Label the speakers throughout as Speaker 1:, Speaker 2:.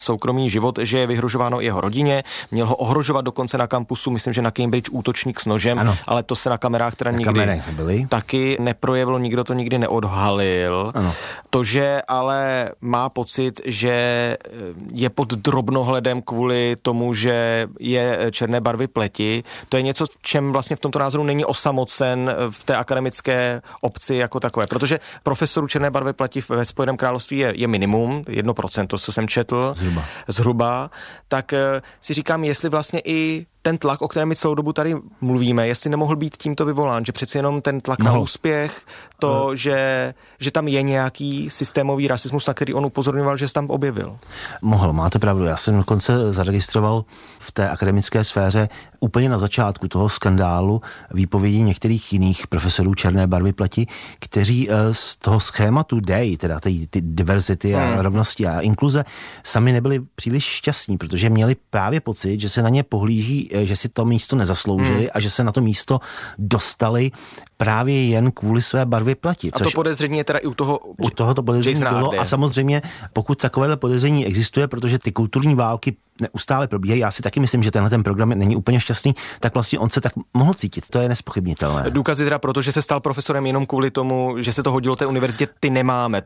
Speaker 1: soukromý život, že je vyhrožováno i jeho rodině, měl ho ohrožovat dokonce na kampusu, myslím, že na Cambridge útočník s nožem, ano. Ale to se na kamerách teda nikdy taky neprojevilo, nikdo to nikdy neodhalil. Ano. To, že ale má pocit, že je pod drobnohledem kvůli tomu, že je černé barvy pleti, to je něco, čem vlastně v tomto názoru není osamocen v té akademické obci jako takové, protože profesorů černé barvy pleti ve Spojeném království je minimum, 1%, co jsem četl, zhruba, tak si říkám, jestli vlastně i ten tlak, o kterém my celou dobu tady mluvíme, jestli nemohl být tímto vyvolán, že přeci jenom ten tlak na úspěch, to, že tam je nějaký systémový rasismus, na který on upozorňoval, že se tam objevil.
Speaker 2: Mohl, máte pravdu. Já jsem dokonce zaregistroval v té akademické sféře úplně na začátku toho skandálu výpovědi některých jiných profesorů černé barvy pleti, kteří z toho schématu DEI, teda ty diverzity a rovnosti a inkluze, sami nebyli příliš šťastní, protože měli právě pocit, že se na ně pohlíží, že si to místo nezasloužili a že se na to místo dostali právě jen kvůli své barvě pleti.
Speaker 1: A to podezření je teda i u
Speaker 2: tohoto podezření bylo a samozřejmě pokud takovéhle podezření existuje, protože ty kulturní války neustále probíhají, já si taky myslím, že tenhle ten program není úplně šťastný, tak vlastně on se tak mohl cítit, to je nespochybnitelné.
Speaker 1: Důkazy teda proto, že se stal profesorem jenom kvůli tomu, že se to hodilo té univerzitě, ty nemáme.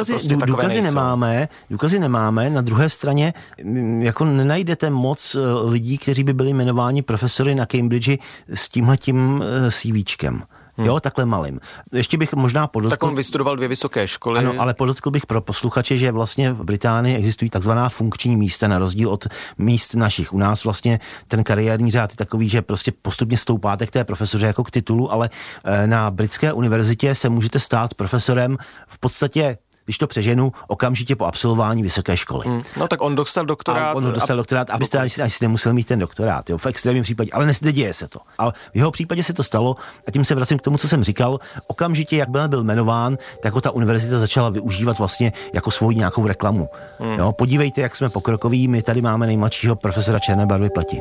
Speaker 2: Důkazy nemáme, na druhé straně jako nenajdete moc lidí, kteří by byli jmenováni profesory na Cambridge s tímhletím CVčkem. Jo, takhle malým. Ještě bych možná podotkl...
Speaker 1: Tak on vystudoval 2 vysoké školy.
Speaker 2: Ano, ale podotkl bych pro posluchače, že vlastně v Británii existují takzvaná funkční místa, na rozdíl od míst našich. U nás vlastně ten kariérní řád je takový, že prostě postupně stoupáte k té profesoře jako k titulu, ale na britské univerzitě se můžete stát profesorem v podstatě, když to přeženu, okamžitě po absolvování vysoké školy.
Speaker 1: No tak on dostal doktorát.
Speaker 2: Abyste ani nemusel mít ten doktorát, jo, v extrémním případě, ale neděje se to. Ale v jeho případě se to stalo a tím se vracím k tomu, co jsem říkal. Okamžitě, jak byl jmenován, tak ho ta univerzita začala využívat vlastně jako svoji nějakou reklamu. Jo, podívejte, jak jsme pokrokoví, my tady máme nejmladšího profesora černé barvy pleti.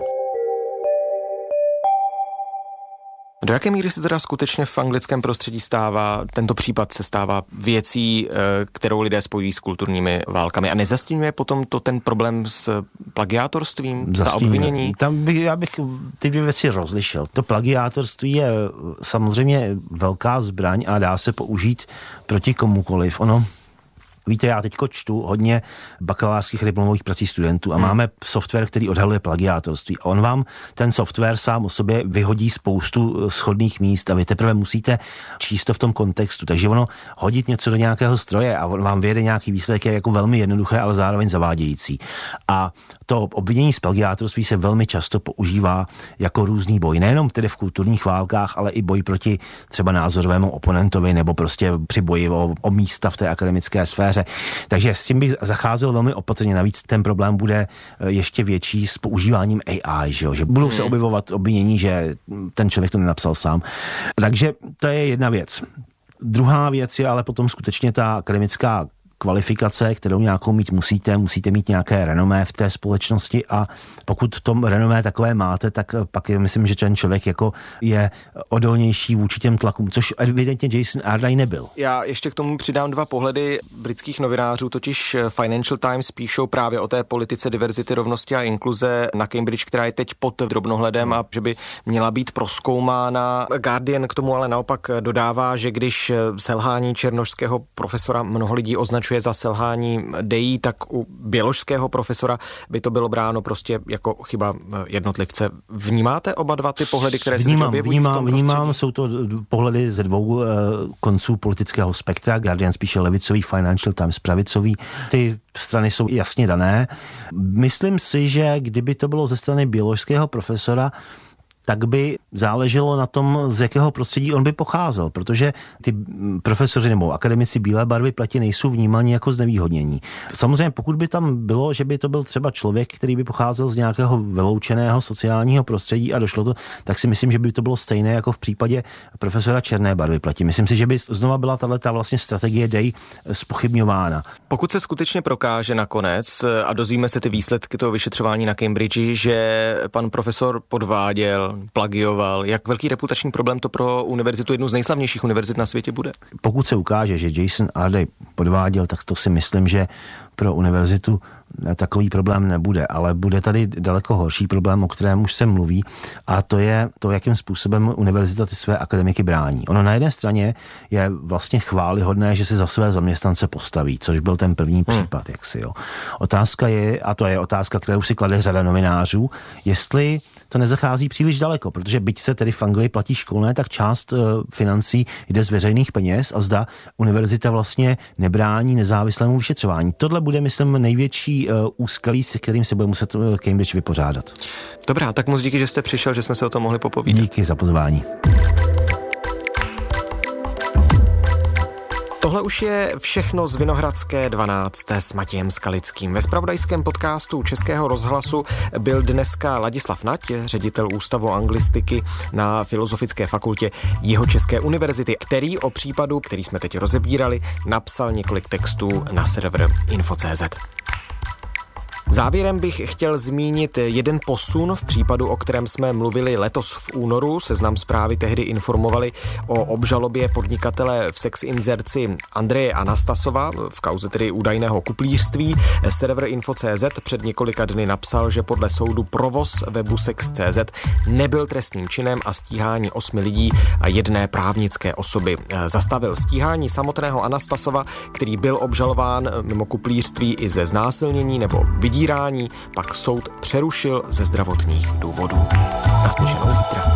Speaker 1: Do jaké míry se teda skutečně v anglickém prostředí tento případ se stává věcí, kterou lidé spojí s kulturními válkami a nezastínuje potom to ten problém s plagiátorstvím, ta obvinění?
Speaker 2: Já bych ty 2 věci rozlišil. To plagiátorství je samozřejmě velká zbraň a dá se použít proti komukoliv. Víte, já teďko čtu hodně bakalářských diplomových prací studentů a máme software, který odhaluje plagiátorství. A on vám ten software sám o sobě vyhodí spoustu shodných míst a vy teprve musíte číst to v tom kontextu. Takže hodit něco do nějakého stroje a on vám vyjede nějaký výsledek je jako velmi jednoduché, ale zároveň zavádějící. A to obvinění z plagiátorství se velmi často používá jako různý boj. Nejenom tedy v kulturních válkách, ale i boj proti třeba názorovému oponentovi nebo prostě při boji o místa v té akademické sféře. Takže s tím bych zacházel velmi opatrně. Navíc ten problém bude ještě větší s používáním AI, že budou se objevovat obvinění, že ten člověk to nenapsal sám. Takže to je jedna věc. Druhá věc je ale potom skutečně ta akademická kvalifikace, kterou nějakou mít musíte mít nějaké renomé v té společnosti a pokud to renomé takové máte, tak pak myslím, že ten člověk jako je odolnější vůči těm tlakům, což evidentně Jason Ardai nebyl.
Speaker 1: Já ještě k tomu přidám 2 pohledy britských novinářů, totiž Financial Times píšou právě o té politice diverzity, rovnosti a inkluze na Cambridge, která je teď pod drobnohledem a že by měla být prozkoumána. Guardian k tomu ale naopak dodává, že když selhání černošského profesora mnoho lidí označuje za selhání DEI, tak u běložského profesora by to bylo bráno prostě jako chyba jednotlivce. Vnímáte oba 2 ty pohledy, které se objevují v tom prostředí?
Speaker 2: Vnímám, jsou to pohledy ze 2 konců politického spektra. Guardian spíše levicový, Financial Times pravicový. Ty strany jsou jasně dané. Myslím si, že kdyby to bylo ze strany běložského profesora, tak by záleželo na tom, z jakého prostředí on by pocházel, protože ty profesoři nebo akademici bílé barvy pleti nejsou vnímáni jako znevýhodnění. Samozřejmě pokud by tam bylo, že by to byl třeba člověk, který by pocházel z nějakého vyloučeného sociálního prostředí a došlo to, tak si myslím, že by to bylo stejné jako v případě profesora černé barvy pleti. Myslím si, že by znova byla ta vlastně strategie DEI zpochybňována.
Speaker 1: Pokud se skutečně prokáže nakonec a dozvíme se ty výsledky toho vyšetřování na Cambridge, že pan profesor podváděl, plagioval, jak velký reputační problém to pro univerzitu, jednu z nejslavnějších univerzit na světě bude?
Speaker 2: Pokud se ukáže, že Jason Ardai podváděl, tak to si myslím, že pro univerzitu takový problém nebude, ale bude tady daleko horší problém, o kterém už se mluví, a to je to, jakým způsobem univerzita ty své akademiky brání. Ono na jedné straně je vlastně chvályhodné, že si za své zaměstnance postaví, což byl ten první případ, jaksi, jo. Otázka je, a to je otázka, kterou si klade řada novinářů, jestli to nezachází příliš daleko, protože byť se tedy v Anglii platí školné, tak část financí jde z veřejných peněz a zda univerzita vlastně nebrání nezávislému vyšetřování. Tohle bude, myslím, největší úskalí, se kterým se bude muset Cambridge vypořádat.
Speaker 1: Dobrá, tak moc díky, že jste přišel, že jsme se o tom mohli popovídat.
Speaker 2: Díky za pozvání.
Speaker 1: Tohle už je všechno z Vinohradské 12. s Matějem Skalickým. Ve zpravodajském podcastu Českého rozhlasu byl dneska Ladislav Nať, ředitel Ústavu anglistiky na Filozofické fakultě Jihočeské univerzity, který o případu, který jsme teď rozebírali, napsal několik textů na server info.cz. Závěrem bych chtěl zmínit jeden posun v případu, o kterém jsme mluvili letos v únoru. Seznam Zprávy tehdy informovali o obžalobě podnikatele v sex inzerci Andreje Anastasova v kauze tedy údajného kuplířství. Server info.cz před několika dny napsal, že podle soudu provoz webu sex.cz nebyl trestným činem a stíhání 8 lidí a jedné právnické osoby zastavil. Stíhání samotného Anastasova, který byl obžalován mimo kuplířství i ze znásilnění nebo vydírání, pak soud přerušil ze zdravotních důvodů. Naslyšenou zítra.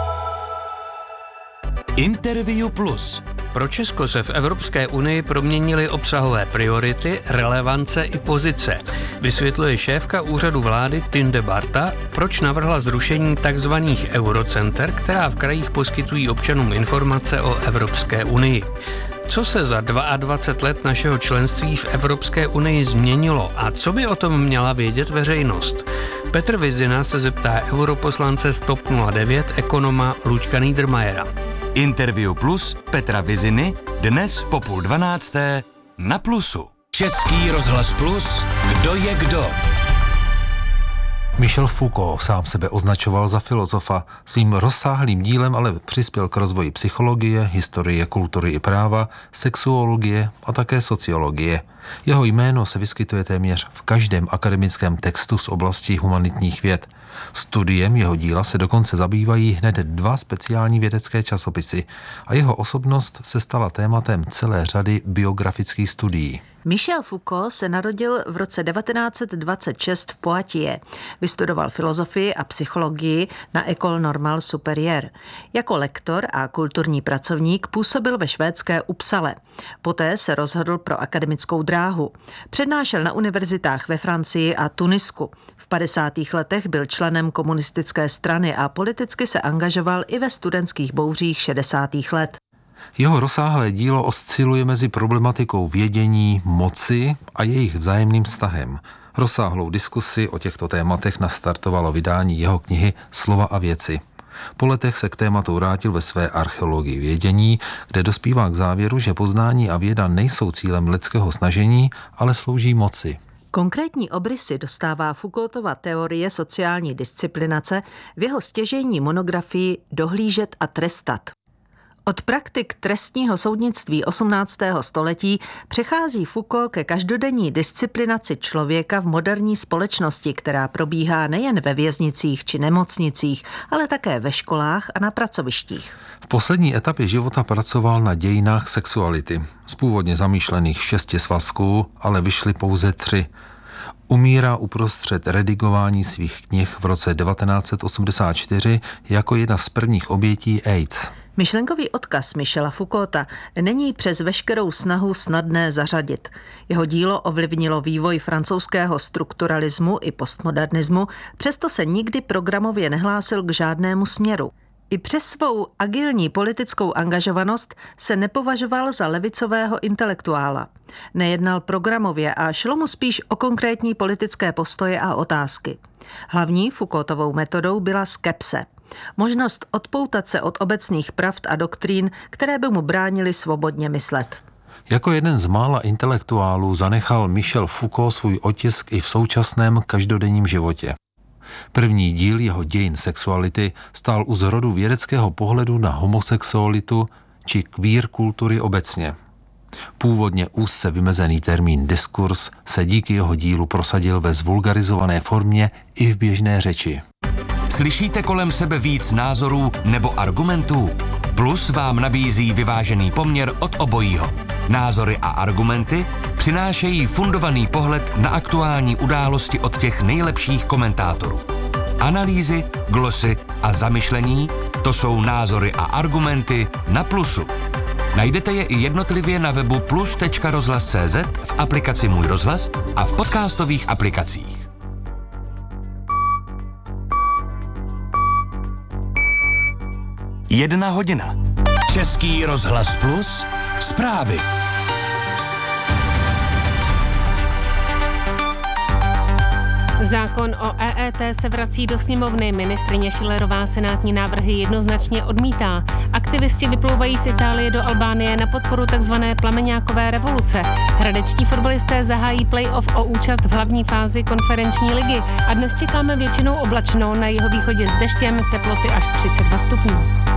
Speaker 3: Interview Plus. Pro Česko se v Evropské unii proměnily obsahové priority, relevance i pozice. Vysvětluje šéfka úřadu vlády Tinde Barta, proč navrhla zrušení tzv. Eurocenter, která v krajích poskytují občanům informace o Evropské unii. Co se za 22 let našeho členství v Evropské unii změnilo a co by o tom měla vědět veřejnost? Petr Vizina se zeptá europoslance z TOP 09 ekonoma Luďka Niedermayera.
Speaker 4: Interview Plus Petra Viziny dnes po 11:30 na Plusu.
Speaker 3: Český rozhlas Plus, kdo je kdo?
Speaker 5: Michel Foucault sám sebe označoval za filozofa. Svým rozsáhlým dílem ale přispěl k rozvoji psychologie, historie, kultury i práva, sexuologie a také sociologie. Jeho jméno se vyskytuje téměř v každém akademickém textu z oblasti humanitních věd. Studiem jeho díla se dokonce zabývají hned 2 speciální vědecké časopisy a jeho osobnost se stala tématem celé řady biografických studií.
Speaker 6: Michel Foucault se narodil v roce 1926 v Poitiers. Vystudoval filozofii a psychologii na École Normale Supérieure. Jako lektor a kulturní pracovník působil ve švédské Uppsale. Poté se rozhodl pro akademickou dráhu. Přednášel na univerzitách ve Francii a Tunisku. V 50. letech byl členem komunistické strany a politicky se angažoval i ve studentských bouřích 60. let.
Speaker 5: Jeho rozsáhlé dílo osciluje mezi problematikou vědění, moci a jejich vzájemným vztahem. Rozsáhlou diskusi o těchto tématech nastartovalo vydání jeho knihy Slova a věci. Po letech se k tématu vrátil ve své archeologii vědění, kde dospívá k závěru, že poznání a věda nejsou cílem lidského snažení, ale slouží moci.
Speaker 6: Konkrétní obrysy dostává Foucaultova teorie sociální disciplinace v jeho stěžejní monografii Dohlížet a trestat. Od praktik trestního soudnictví 18. století přechází Foucault ke každodenní disciplinaci člověka v moderní společnosti, která probíhá nejen ve věznicích či nemocnicích, ale také ve školách a na pracovištích.
Speaker 5: V poslední etapě života pracoval na dějinách sexuality. Z původně zamýšlených 6 svazků ale vyšly pouze 3. Umírá uprostřed redigování svých knih v roce 1984 jako jedna z prvních obětí AIDS.
Speaker 6: Myšlenkový odkaz Michela Foucaulta není přes veškerou snahu snadné zařadit. Jeho dílo ovlivnilo vývoj francouzského strukturalismu i postmodernismu, přesto se nikdy programově nehlásil k žádnému směru. I přes svou agilní politickou angažovanost se nepovažoval za levicového intelektuála. Nejednal programově a šlo mu spíš o konkrétní politické postoje a otázky. Hlavní Foucaultovou metodou byla skepse. Možnost odpoutat se od obecných pravd a doktrín, které by mu bránily svobodně myslet.
Speaker 5: Jako jeden z mála intelektuálů zanechal Michel Foucault svůj otisk i v současném každodenním životě. První díl jeho dějin sexuality stál u zrodu vědeckého pohledu na homosexualitu či queer kultury obecně. Původně úzce vymezený termín diskurs se díky jeho dílu prosadil ve zvulgarizované formě i v běžné řeči.
Speaker 4: Slyšíte kolem sebe víc názorů nebo argumentů? Plus vám nabízí vyvážený poměr od obojího. Názory a argumenty přinášejí fundovaný pohled na aktuální události od těch nejlepších komentátorů. Analýzy, glosy a zamyšlení, to jsou názory a argumenty na Plusu. Najdete je i jednotlivě na webu plus.rozhlas.cz, v aplikaci Můj rozhlas a v podcastových aplikacích. Jedna hodina. Český rozhlas Plus. Zprávy.
Speaker 7: Zákon o EET se vrací do sněmovny. Ministryně Schillerová senátní návrhy jednoznačně odmítá. Aktivisti vyplouvají z Itálie do Albánie na podporu tzv. Plameňákové revoluce. Hradečtí fotbalisté zahájí play-off o účast v hlavní fázi konferenční ligy. A dnes čekáme většinou oblačno, na jihovýchodě s deštěm, teploty až 32 stupňů.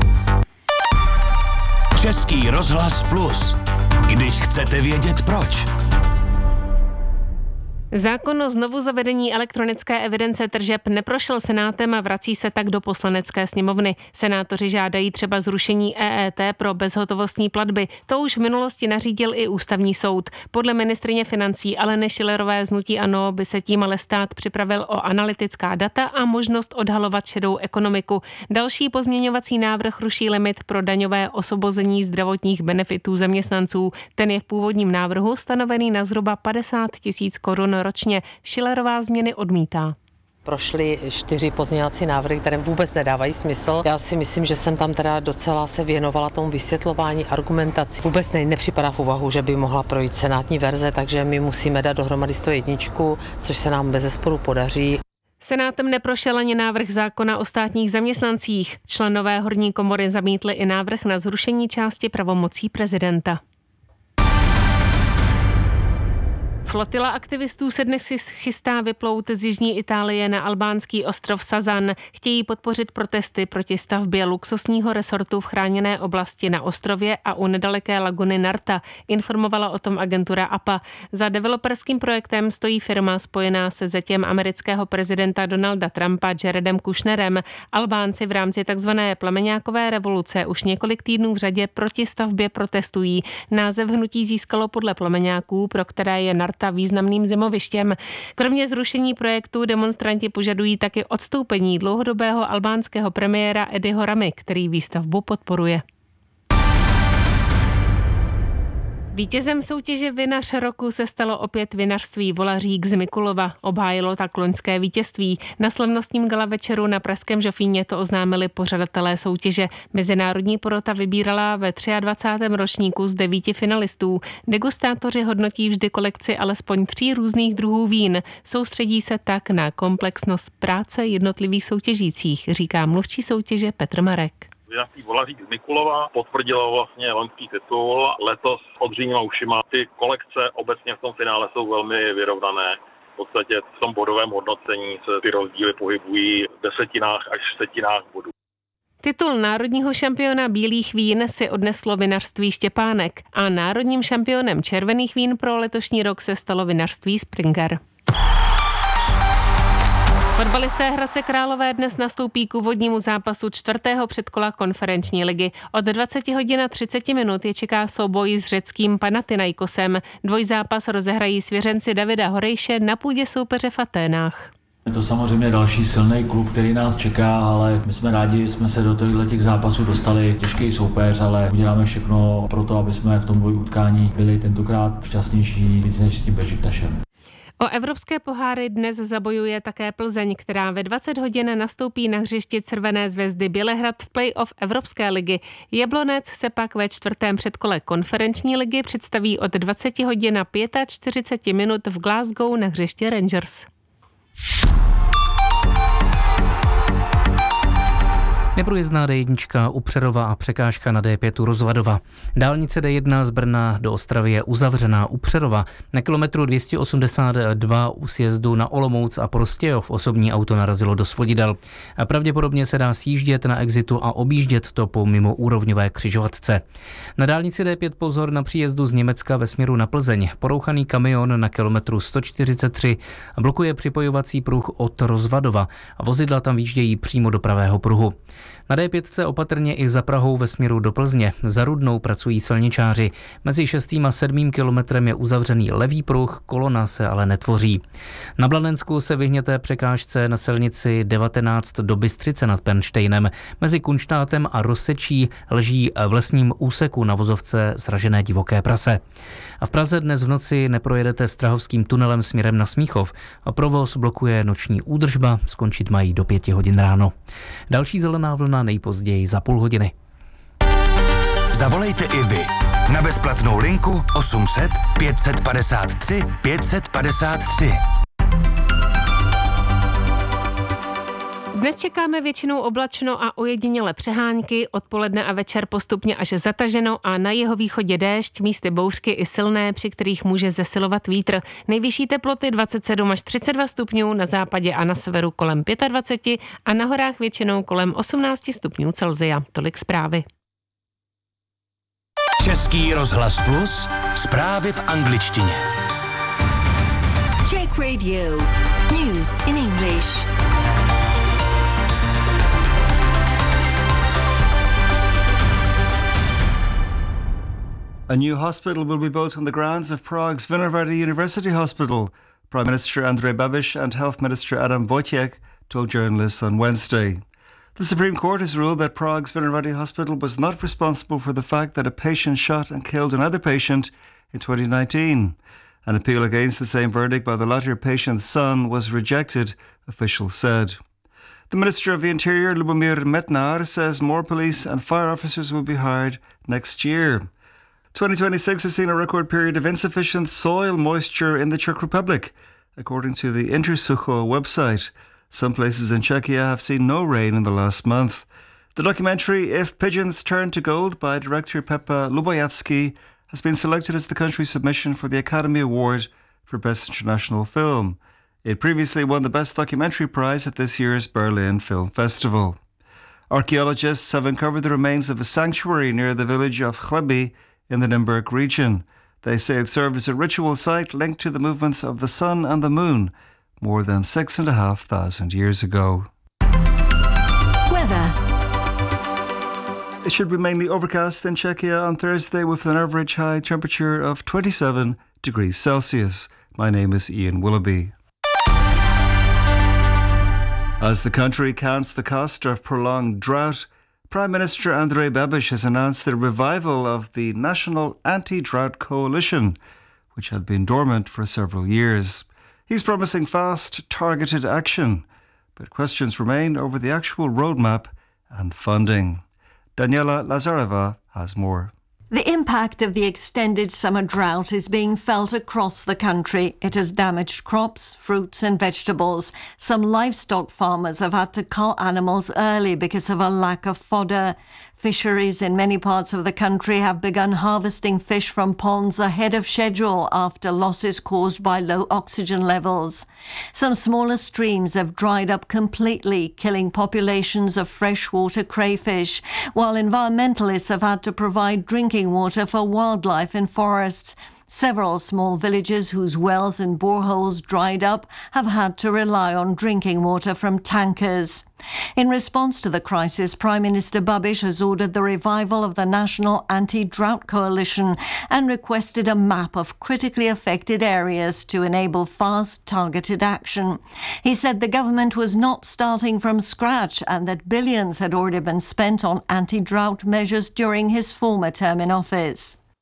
Speaker 4: Český rozhlas Plus. Když chcete vědět proč.
Speaker 7: Zákon o znovuzavedení elektronické evidence tržeb neprošel Senátem a vrací se tak do Poslanecké sněmovny. Senátoři žádají třeba zrušení EET pro bezhotovostní platby. To už v minulosti nařídil i Ústavní soud. Podle ministryně financí Aleny Schillerové z hnutí ANO by se tím ale stát připravil o analytická data a možnost odhalovat šedou ekonomiku. Další pozměňovací návrh ruší limit pro daňové osvobození zdravotních benefitů zaměstnanců. Ten je v původním návrhu stanovený na zhruba 50 000 korun ročně. Schillerová změny odmítá.
Speaker 8: Prošly 4 pozměňovací návrhy, které vůbec nedávají smysl. Já si myslím, že jsem tam teda docela se věnovala tomu vysvětlování, argumentaci. Vůbec nepřipadá v úvahu, že by mohla projít senátní verze, takže my musíme dát dohromady 101, což se nám bezesporu podaří.
Speaker 7: Senátem neprošel ani návrh zákona o státních zaměstnancích. Členové horní komory zamítli i návrh na zrušení části pravomocí prezidenta. Flotila aktivistů se dnes chystá vyplout z jižní Itálie na albánský ostrov Sazan. Chtějí podpořit protesty proti stavbě luxusního resortu v chráněné oblasti na ostrově a u nedaleké laguny Narta, informovala o tom agentura APA. Za developerským projektem stojí firma spojená se zetěm amerického prezidenta Donalda Trumpa Jaredem Kushnerem. Albánci v rámci takzvané plameňákové revoluce už několik týdnů v řadě proti stavbě protestují. Název hnutí získalo podle plameňáků, pro které je Narta významným zimovištěm. Kromě zrušení projektu demonstranti požadují taky odstoupení dlouhodobého albánského premiéra Ediho Ramy, který výstavbu podporuje. Vítězem soutěže Vinař roku se stalo opět vinařství Volařík z Mikulova. Obhájilo tak loňské vítězství. Na slavnostním gala večeru na pražském Žofíně to oznámili pořadatelé soutěže. Mezinárodní porota vybírala ve 23. ročníku z 9 finalistů. Degustátoři hodnotí vždy kolekci alespoň 3 různých druhů vín. Soustředí se tak na komplexnost práce jednotlivých soutěžících, říká mluvčí soutěže Petr Marek.
Speaker 9: Vinařství Volařík z Mikulova potvrdilo vlastně loňský titul. Letos odřímila ušima. Ty kolekce obecně v tom finále jsou velmi vyrovnané. V podstatě v tom bodovém hodnocení se ty rozdíly pohybují v desetinách až setinách bodů.
Speaker 7: Titul národního šampiona bílých vín si odneslo vinařství Štěpánek a národním šampionem červených vín pro letošní rok se stalo vinařství Springer. Fotbalisté Hradce Králové dnes nastoupí k úvodnímu zápasu 4. předkola konferenční ligy. Od 20:30 je čeká souboj s řeckým Panathinaikosem. Dvojzápas rozehrají svěřenci Davida Horejše na půdě soupeře v Aténách.
Speaker 10: Je to samozřejmě další silný klub, který nás čeká, ale my jsme rádi, že jsme se do těch zápasů dostali. Těžký soupeř, ale uděláme všechno pro to, aby jsme v tom utkání byli tentokrát šťastnější víc než s tím Beşiktašem.
Speaker 7: O evropské poháry dnes zabojuje také Plzeň, která ve 20 hodin nastoupí na hřišti Červené Zvezdy Bělehrad v play-off Evropské ligy. Jablonec se pak ve 4. předkole konferenční ligy představí od 20:45 v Glasgow na hřišti Rangers.
Speaker 3: Neprůjezdná D1 u Přerova a překážka na D5 u Rozvadova. Dálnice D1 z Brna do Ostravy je uzavřená u Přerova. Na kilometru 282 u sjezdu na Olomouc a Prostějov osobní auto narazilo do svodidel. A pravděpodobně se dá sjíždět na exitu a objíždět to po mimoúrovňové křižovatce. Na dálnici D5 pozor na příjezdu z Německa ve směru na Plzeň. Porouchaný kamion na kilometru 143 blokuje připojovací pruh od Rozvadova a vozidla tam výjíždějí přímo do pravého pruhu. Na D5 opatrně i za Prahou ve směru do Plzně. Za Rudnou pracují silničáři. Mezi 6. a 7. kilometrem je uzavřený levý pruh, kolona se ale netvoří. Na Blanensku se vyhněte překážce na silnici 19 do Bystřice nad Pernštejnem. Mezi Kunštátem a Rozsečí leží v lesním úseku na vozovce sražené divoké prase. A v Praze dnes v noci neprojedete Strahovským tunelem směrem na Smíchov. A provoz blokuje noční údržba, skončit mají do 5 hodin ráno. Další zelená vlna nejpozději za půl hodiny.
Speaker 4: Zavolejte i vy na bezplatnou linku 800 553 553.
Speaker 7: Dnes čekáme většinou oblačno a ojediněle přehánky, odpoledne a večer postupně až zataženo a na jihovýchodě déšť, místy bouřky i silné, při kterých může zesilovat vítr. Nejvyšší teploty 27 až 32 stupňů, na západě a na severu kolem 25 a na horách většinou kolem 18 stupňů Celsia. Tolik zprávy.
Speaker 4: Český rozhlas Plus, zprávy v angličtině.
Speaker 11: Czech Radio, news in English.
Speaker 12: A new hospital will be built on the grounds of Prague's Vinohrady University Hospital, Prime Minister Andrej Babiš and Health Minister Adam Wojciech told journalists on Wednesday. The Supreme Court has ruled that Prague's Vinohrady Hospital was not responsible for the fact that a patient shot and killed another patient in 2019. An appeal against the same verdict by the latter patient's son was rejected, officials said. The Minister of the Interior, Lubomir Metnar, says more police and fire officers will be hired next year. 2026 has seen a record period of insufficient soil moisture in the Czech Republic, according to the Intersucho website. Some places in Czechia have seen no rain in the last month. The documentary If Pigeons Turn to Gold by director Pepa Lubojatsky has been selected as the country's submission for the Academy Award for Best International Film. It previously won the Best Documentary Prize at this year's Berlin Film Festival. Archaeologists have uncovered the remains of a sanctuary near the village of Chleby in the Nymburk region. They say it served as a ritual site linked to the movements of the sun and the moon more than 6,500 years ago.
Speaker 11: Weather.
Speaker 12: It should be mainly overcast in Czechia on Thursday with an average high temperature of 27 degrees Celsius. My name is Ian Willoughby. As the country counts the cost of prolonged drought, Prime Minister Andrej Babiš has announced the revival of the National Anti-Drought Coalition, which had been dormant for several years. He's promising fast, targeted action, but questions remain over the actual roadmap and funding. Daniela Lazareva has more.
Speaker 13: The impact of the extended summer drought is being felt across the country. It has damaged crops, fruits and vegetables. Some livestock farmers have had to cull animals early because of a lack of fodder. Fisheries in many parts of the country have begun harvesting fish from ponds ahead of schedule after losses caused by low oxygen levels. Some smaller streams have dried up completely, killing populations of freshwater crayfish, while environmentalists have had to provide drinking water for wildlife in forests. Several small villages whose wells and boreholes dried up have had to rely on drinking water from tankers. In response to the crisis, Prime Minister Babiš has ordered the revival of the National Anti-Drought Coalition and requested a map of critically affected areas to enable fast, targeted action. He said the government was not starting from scratch and that billions had already been spent on anti-drought measures during his former term in office.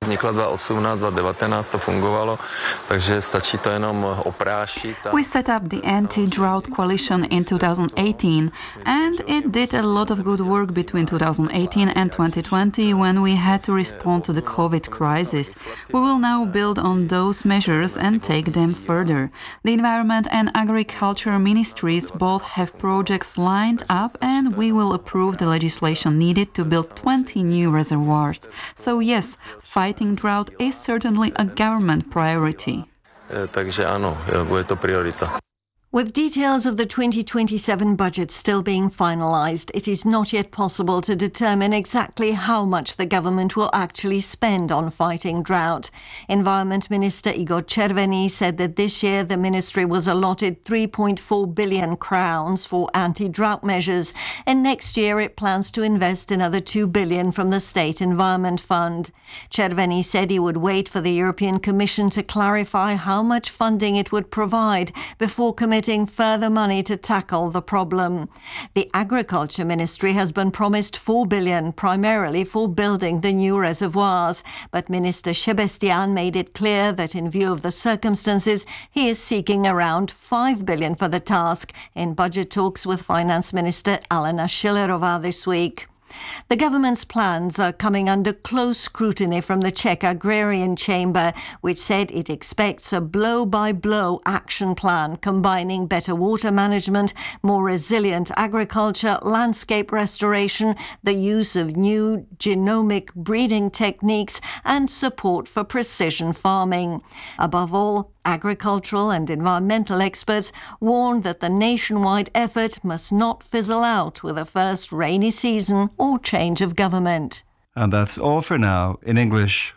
Speaker 14: Vznikla 2018, 2019, to fungovalo, takže stačí to jenom oprášit.
Speaker 15: We set up the Anti-Drought Coalition in 2018 and it did a lot of good work between 2018 and 2020 when we had to respond to the COVID crisis. We will now build on those measures and take them further. The Environment and Agriculture Ministries both have projects lined up and we will approve the legislation needed to build 20 new reservoirs. So yes, fighting drought is certainly a government priority.
Speaker 14: Takže ano, bude to priorita.
Speaker 13: With details of the 2027 budget still being finalised, it is not yet possible to determine exactly how much the government will actually spend on fighting drought. Environment Minister Igor Červený said that this year the ministry was allotted 3.4 billion crowns for anti-drought measures, and next year it plans to invest another 2 billion from the State Environment Fund. Červený said he would wait for the European Commission to clarify how much funding it would provide before committing further money to tackle the problem. The Agriculture Ministry has been promised 4 billion, primarily for building the new reservoirs, but Minister Šebestian made it clear that in view of the circumstances, he is seeking around 5 billion for the task in budget talks with Finance Minister Alena Schillerová this week. The government's plans are coming under close scrutiny from the Czech Agrarian Chamber, which said it expects a blow-by-blow action plan combining better water management, more resilient agriculture, landscape restoration, the use of new genomic breeding techniques and support for precision farming. Above all, agricultural and environmental experts warned that the nationwide effort must not fizzle out with a first rainy season or change of government.
Speaker 12: And that's all for now in English.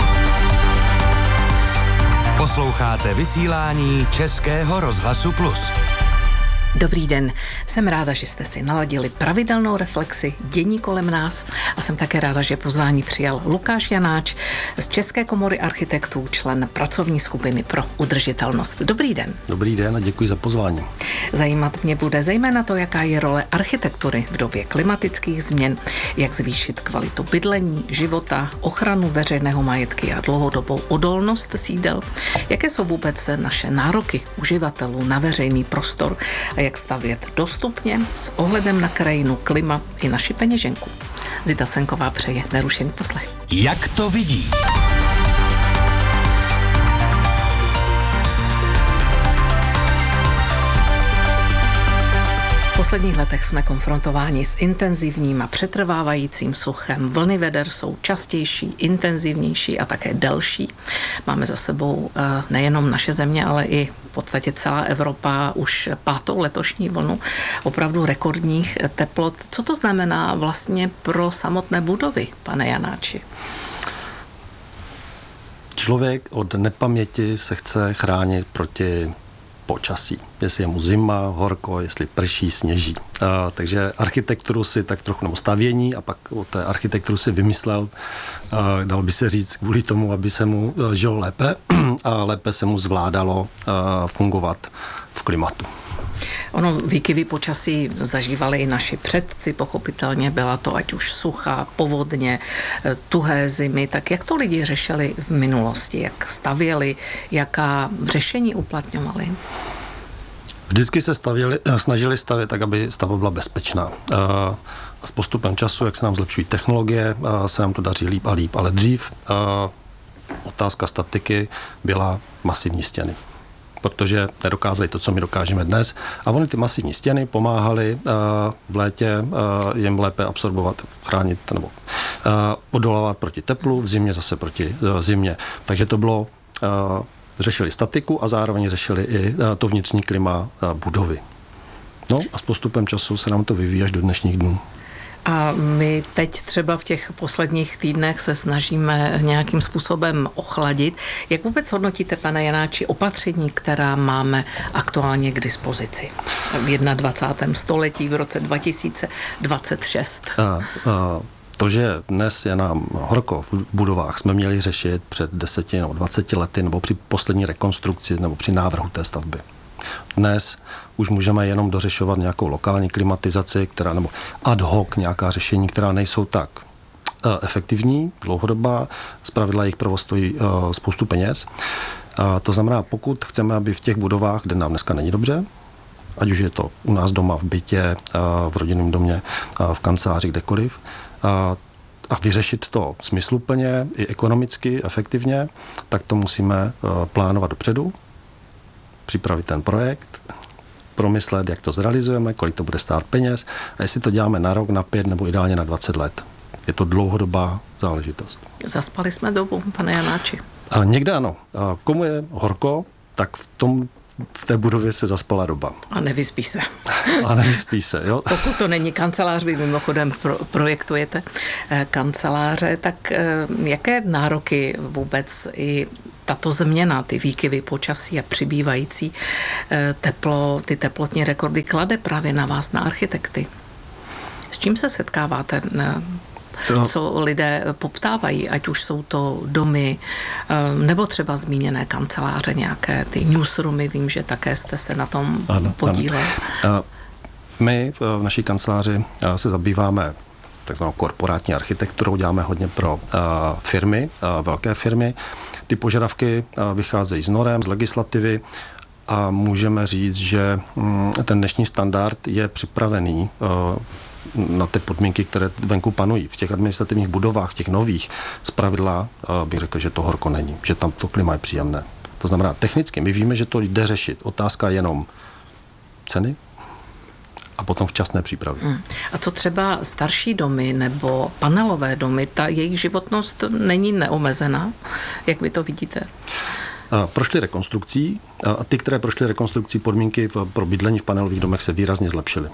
Speaker 4: Posloucháte vysílání Českého rozhlasu Plus.
Speaker 16: Dobrý den, jsem ráda, že jste si naladili pravidelnou reflexi dění kolem nás a jsem také ráda, že pozvání přijal Lukáš Janáč z České komory architektů, člen pracovní skupiny pro udržitelnost. Dobrý den.
Speaker 17: Dobrý den a děkuji za pozvání.
Speaker 16: Zajímat mě bude zejména to, jaká je role architektury v době klimatických změn, jak zvýšit kvalitu bydlení, života, ochranu veřejného majetky a dlouhodobou odolnost sídel, jaké jsou vůbec naše nároky uživatelů na veřejný prostor a jak stavět dostupně s ohledem na krajinu, klima i naši peněženku. Zita Senková přeje nerušený poslech.
Speaker 4: Jak to vidí?
Speaker 16: V posledních letech jsme konfrontováni s intenzivním a přetrvávajícím suchem. Vlny veder jsou častější, intenzivnější a také delší. Máme za sebou nejenom naše země, ale i v podstatě celá Evropa už 5. letošní vlnu opravdu rekordních teplot. Co to znamená vlastně pro samotné budovy, pane Janáči?
Speaker 17: Člověk od nepaměti se chce chránit proti počasí. Jestli je mu zima, horko, jestli prší, sněží. Takže architekturu si tak trochu, nebo stavění a pak o té architekturu si vymyslel, dal by se říct, kvůli tomu, aby se mu žilo lépe a lépe se mu zvládalo fungovat v klimatu.
Speaker 16: Ono výkyvy počasí zažívali i naši předci, pochopitelně byla to ať už sucha, povodně, tuhé zimy, tak jak to lidi řešili v minulosti, jak stavěli, jaká řešení uplatňovali?
Speaker 17: Vždycky se snažili stavět tak, aby stavba byla bezpečná. A s postupem času, jak se nám zlepšují technologie, se nám to daří líp a líp, ale dřív otázka statiky byla masivní stěny, protože nedokázali to, co my dokážeme dnes. A ony ty masivní stěny pomáhaly v létě jim lépe absorbovat, chránit nebo odolávat proti teplu, v zimě zase proti zimě. Takže to bylo, řešili statiku a zároveň řešili i to vnitřní klima budovy. No a s postupem času se nám to vyvíjí až do dnešních dnů.
Speaker 16: A my teď třeba v těch posledních týdnech se snažíme nějakým způsobem ochladit. Jak vůbec hodnotíte, pane Janáči, opatření, která máme aktuálně k dispozici v 21. století v roce 2026?
Speaker 17: To, že dnes je nám horko v budovách, jsme měli řešit před 10 nebo 20 lety nebo při poslední rekonstrukci nebo při návrhu té stavby. Dnes už můžeme jenom dořešovat nějakou lokální klimatizaci, která, nebo ad hoc nějaká řešení, která nejsou tak efektivní, dlouhodobá, zpravidla jejich provoz stojí spoustu peněz. To znamená, pokud chceme, aby v těch budovách, kde nám dneska není dobře, ať už je to u nás doma, v bytě, v rodinném domě, v kanceláři, kdekoliv, a vyřešit to smysluplně i ekonomicky, efektivně, tak to musíme plánovat dopředu, připravit ten projekt, promyslet, jak to zrealizujeme, kolik to bude stát peněz a jestli to děláme na rok, na 5 nebo ideálně na 20 let. Je to dlouhodobá záležitost.
Speaker 16: Zaspali jsme dobu, pane Janáči.
Speaker 17: A někde ano. A komu je horko, tak v té budově se zaspala doba.
Speaker 16: A nevyspí se.
Speaker 17: A nevyspí se, jo.
Speaker 16: Pokud to není kancelář, vy mimochodem projektujete kanceláře, tak jaké nároky vůbec i tato změna, ty výkyvy počasí a přibývající ty teplotní rekordy klade právě na vás, na architekty? S čím se setkáváte? Co lidé poptávají, ať už jsou to domy, nebo třeba zmíněné kanceláře, nějaké ty newsroomy, vím, že také jste se na tom podíleli.
Speaker 17: My v naší kanceláři se zabýváme takzvanou korporátní architekturou, děláme hodně pro firmy, velké firmy. Ty požadavky vycházejí z norem, z legislativy a můžeme říct, že ten dnešní standard je připravený na ty podmínky, které venku panují. V těch administrativních budovách, v těch nových, zpravidla bych řekl, že to horko není, že tam to klima je příjemné. To znamená, technicky my víme, že to jde řešit. Otázka je jenom ceny a potom včasné přípravy.
Speaker 16: A co třeba starší domy nebo panelové domy, ta jejich životnost není neomezená? Jak vy to vidíte?
Speaker 17: Prošly rekonstrukcí a ty, které prošly rekonstrukcí, podmínky pro bydlení v panelových domech se výrazně zlepšily.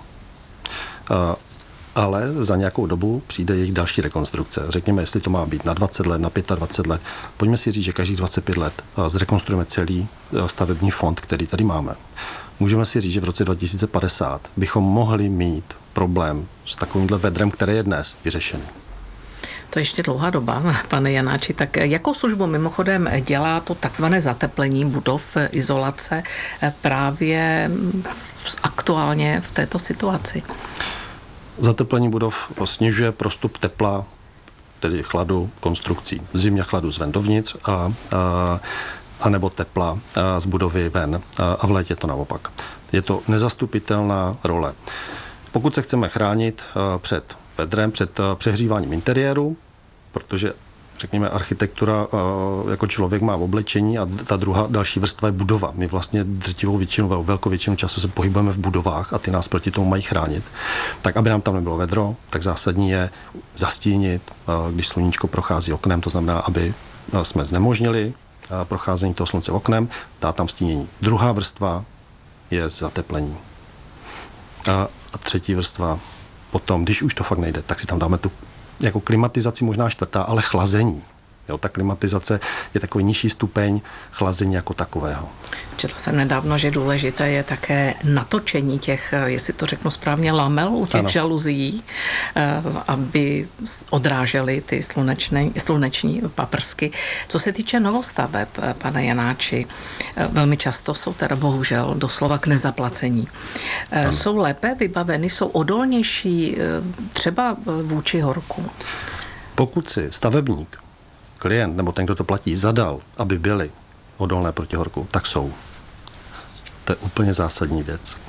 Speaker 17: Ale za nějakou dobu přijde jejich další rekonstrukce. Řekněme, jestli to má být na 20 let, na 25 let. Pojďme si říct, že každých 25 let zrekonstruujeme celý stavební fond, který tady máme. Můžeme si říct, že v roce 2050 bychom mohli mít problém s takovýmhle vedrem, které je dnes vyřešený.
Speaker 16: To je ještě dlouhá doba, pane Janáči. Tak jakou službu mimochodem dělá to takzvané zateplení budov, izolace právě aktuálně v této situaci?
Speaker 17: Zateplení budov snižuje prostup tepla, tedy chladu konstrukcí. V zimě chladu zven dovnitř a nebo tepla z budovy ven a v létě to naopak. Je to nezastupitelná role. Pokud se chceme chránit před vedrem, před přehříváním interiéru, protože řekněme, architektura jako člověk má v oblečení a ta druhá další vrstva je budova. My vlastně drtivou většinu, velkou většinu času se pohybujeme v budovách a ty nás proti tomu mají chránit. Tak, aby nám tam nebylo vedro, tak zásadní je zastínit, když sluníčko prochází oknem, to znamená, aby jsme znemožnili procházení toho slunce oknem, dá tam stínění. Druhá vrstva je zateplení. A třetí vrstva potom, když už to fakt nejde, tak si tam dáme tu jako klimatizaci možná čtvrtá, ale chlazení. Jo, ta klimatizace je takový nižší stupeň chlazení jako takového.
Speaker 16: Četla jsem nedávno, že důležité je také natočení těch, jestli to řeknu správně, lamel u těch žaluzí, aby odrážely ty sluneční paprsky. Co se týče novostaveb, pane Janáči, velmi často jsou teda bohužel doslova k nezaplacení. Jsou lépe vybaveny, jsou odolnější třeba vůči horku?
Speaker 17: Pokud si stavebník, klient nebo ten, kdo to platí, zadal, aby byly odolné proti horku, tak jsou. To je úplně zásadní věc.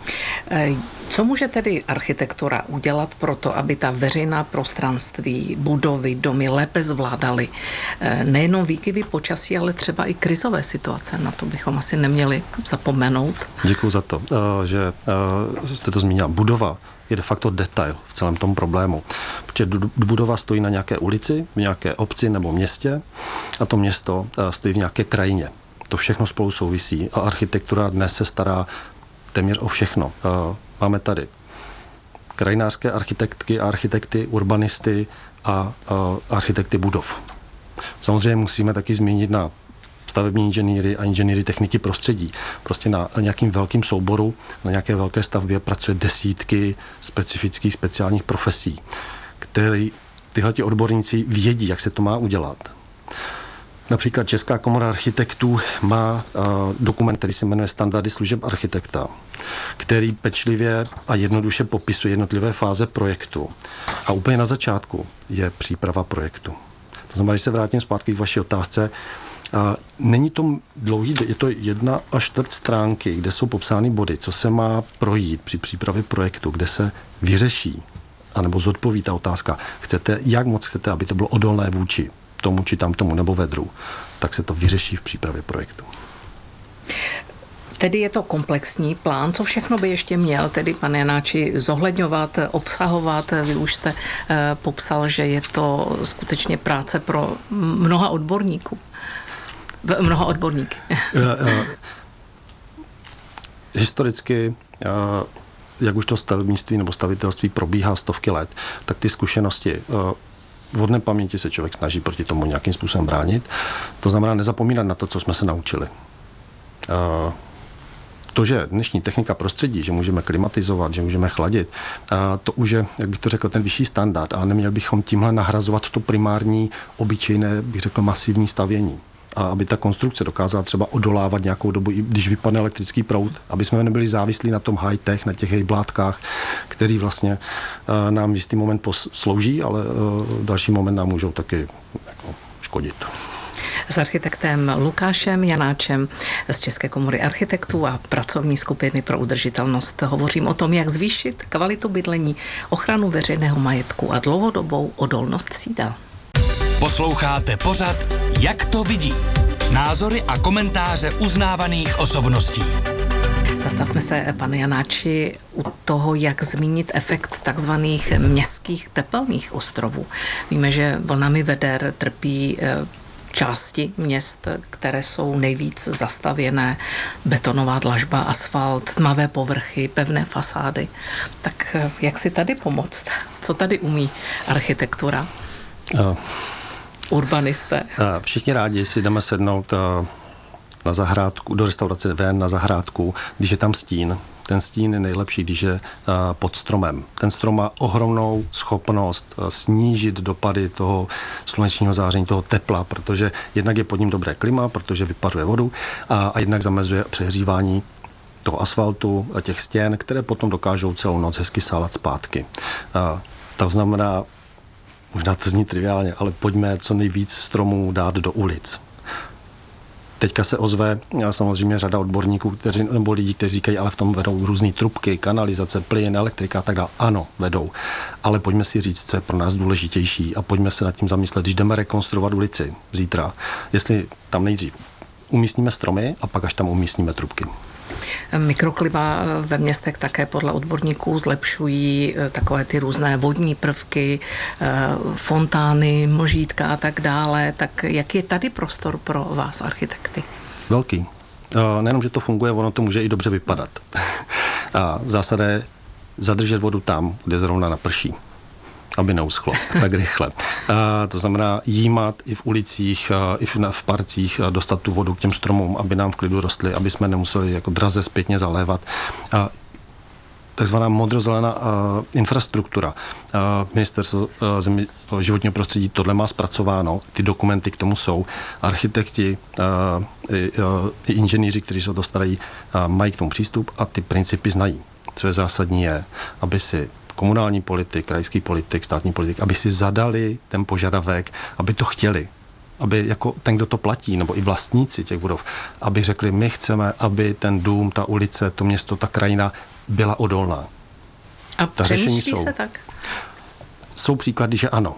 Speaker 16: Co může tedy architektura udělat pro to, aby ta veřejná prostranství, budovy, domy lépe zvládaly nejenom výkyvy počasí, ale třeba i krizové situace? Na to bychom asi neměli zapomenout.
Speaker 17: Děkuji za to, že jste to zmínila. Budova je de facto detail v celém tom problému. Protože budova stojí na nějaké ulici, v nějaké obci nebo městě a to město stojí v nějaké krajině. To všechno spolu souvisí a architektura dnes se stará téměř o všechno. Máme tady krajinářské architektky a architekty, urbanisty a architekty budov. Samozřejmě musíme taky zmínit na stavební inženýry a inženýry techniky prostředí. Prostě na nějakým velkým souboru, na nějaké velké stavbě pracuje desítky specifických speciálních profesí, které tyhleti odborníci vědí, jak se to má udělat. Například Česká komora architektů má dokument, který se jmenuje Standardy služeb architekta, který pečlivě a jednoduše popisuje jednotlivé fáze projektu. A úplně na začátku je příprava projektu. To znamená, když se vrátím zpátky k vaší otázce, není to dlouhý, je to 1 až 4 stránky, kde jsou popsány body, co se má projít při přípravě projektu, kde se vyřeší, anebo zodpoví ta otázka, jak moc chcete, aby to bylo odolné vůči tomu či tamtomu nebo vedru, tak se to vyřeší v přípravě projektu.
Speaker 16: Tedy je to komplexní plán, co všechno by ještě měl tedy, pane Janáči, zohledňovat, obsahovat. Vy už jste popsal, že je to skutečně práce pro mnoha odborníků. Mnoha odborníky.
Speaker 17: Historicky, jak už to stavebnictví nebo stavitelství probíhá stovky let, tak ty zkušenosti v hodné paměti se člověk snaží proti tomu nějakým způsobem bránit. To znamená nezapomínat na to, co jsme se naučili. To, že dnešní technika prostředí, že můžeme klimatizovat, že můžeme chladit, to už je, jak bych to řekl, ten vyšší standard, ale neměli bychom tímhle nahrazovat to primární, obyčejné, bych řekl, masivní stavění. A aby ta konstrukce dokázala třeba odolávat nějakou dobu, i když vypadne elektrický proud, aby jsme nebyli závislí na tom high-tech, na těch hejblátkách, který vlastně nám v jistý moment slouží, ale v další moment nám můžou taky jako škodit.
Speaker 16: S architektem Lukášem Janáčem z České komory architektů a pracovní skupiny pro udržitelnost hovořím o tom, jak zvýšit kvalitu bydlení, ochranu veřejného majetku a dlouhodobou odolnost sídel.
Speaker 4: Posloucháte pořad Jak to vidí? Názory a komentáře uznávaných osobností.
Speaker 16: Zastavme se, pane Janáči, u toho, jak zmínit efekt takzvaných městských tepelných ostrovů. Víme, že vlnami veder trpí části měst, které jsou nejvíc zastavěné, betonová dlažba, asfalt, tmavé povrchy, pevné fasády. Tak jak si tady pomoct? Co tady umí architektura? Urbanisté.
Speaker 17: Všichni rádi si jdeme sednout na zahrádku, do restaurace ven na zahrádku, když je tam stín. Ten stín je nejlepší, když je pod stromem. Ten strom má ohromnou schopnost snížit dopady toho slunečního záření, toho tepla, protože jednak je pod ním dobré klima, protože vypařuje vodu a jednak zamezuje přehřívání toho asfaltu a těch stěn, které potom dokážou celou noc hezky sálat zpátky. To znamená, možná to zní triviálně, ale pojďme co nejvíc stromů dát do ulic. Teďka se ozve samozřejmě řada odborníků, nebo lidí, kteří říkají, ale v tom vedou různé trubky, kanalizace, plyn, elektrika a tak dále. Ano, vedou. Ale pojďme si říct, co je pro nás důležitější a pojďme se nad tím zamyslet, když jdeme rekonstruovat ulici zítra, jestli tam nejdřív umístíme stromy a pak až tam umístíme trubky.
Speaker 16: Mikroklima ve městech také podle odborníků zlepšují takové ty různé vodní prvky, fontány, mlžítka a tak dále. Tak jak je tady prostor pro vás, architekty?
Speaker 17: Velký. Nejenom, že to funguje, ono to může i dobře vypadat. A v zásadě je zadržet vodu tam, kde zrovna naprší, aby neuschlo tak rychle. To znamená jímat i v ulicích, i v parcích, dostat tu vodu k těm stromům, aby nám v klidu rostly, aby jsme nemuseli jako draze zpětně zalévat. Takzvaná modrozelená infrastruktura. Ministerstvo životního prostředí tohle má zpracováno, ty dokumenty k tomu jsou. Architekti i inženýři, kteří se o to starají, mají k tomu přístup a ty principy znají. Co je zásadní je, aby si komunální politik, krajský politik, státní politik, aby si zadali ten požadavek, aby to chtěli, aby jako ten, kdo to platí, nebo i vlastníci těch budov, aby řekli, my chceme, aby ten dům, ta ulice, to město, ta krajina byla odolná.
Speaker 16: A přemýšlí se tak?
Speaker 17: Jsou příklady, že ano.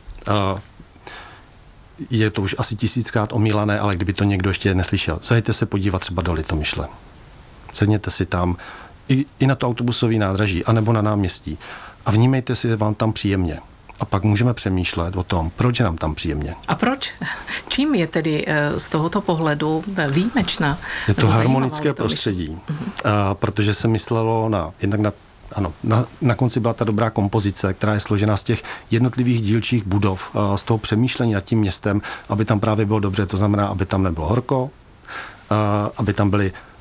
Speaker 17: Je to už asi 1000krát omílané, ale kdyby to někdo ještě neslyšel, zajďte se podívat třeba do Litomyšle. Sedněte si tam, i na to autobusové nádraží, anebo na náměstí. A vnímejte si, vám tam příjemně. A pak můžeme přemýšlet o tom, proč je nám tam příjemně.
Speaker 16: A proč? Čím je tedy z tohoto pohledu výjimečná?
Speaker 17: Je to harmonické prostředí, protože se myslelo na konci byla ta dobrá kompozice, která je složena z těch jednotlivých dílčích budov, z toho přemýšlení nad tím městem, aby tam právě bylo dobře, to znamená, aby tam nebylo horko, aby tam byly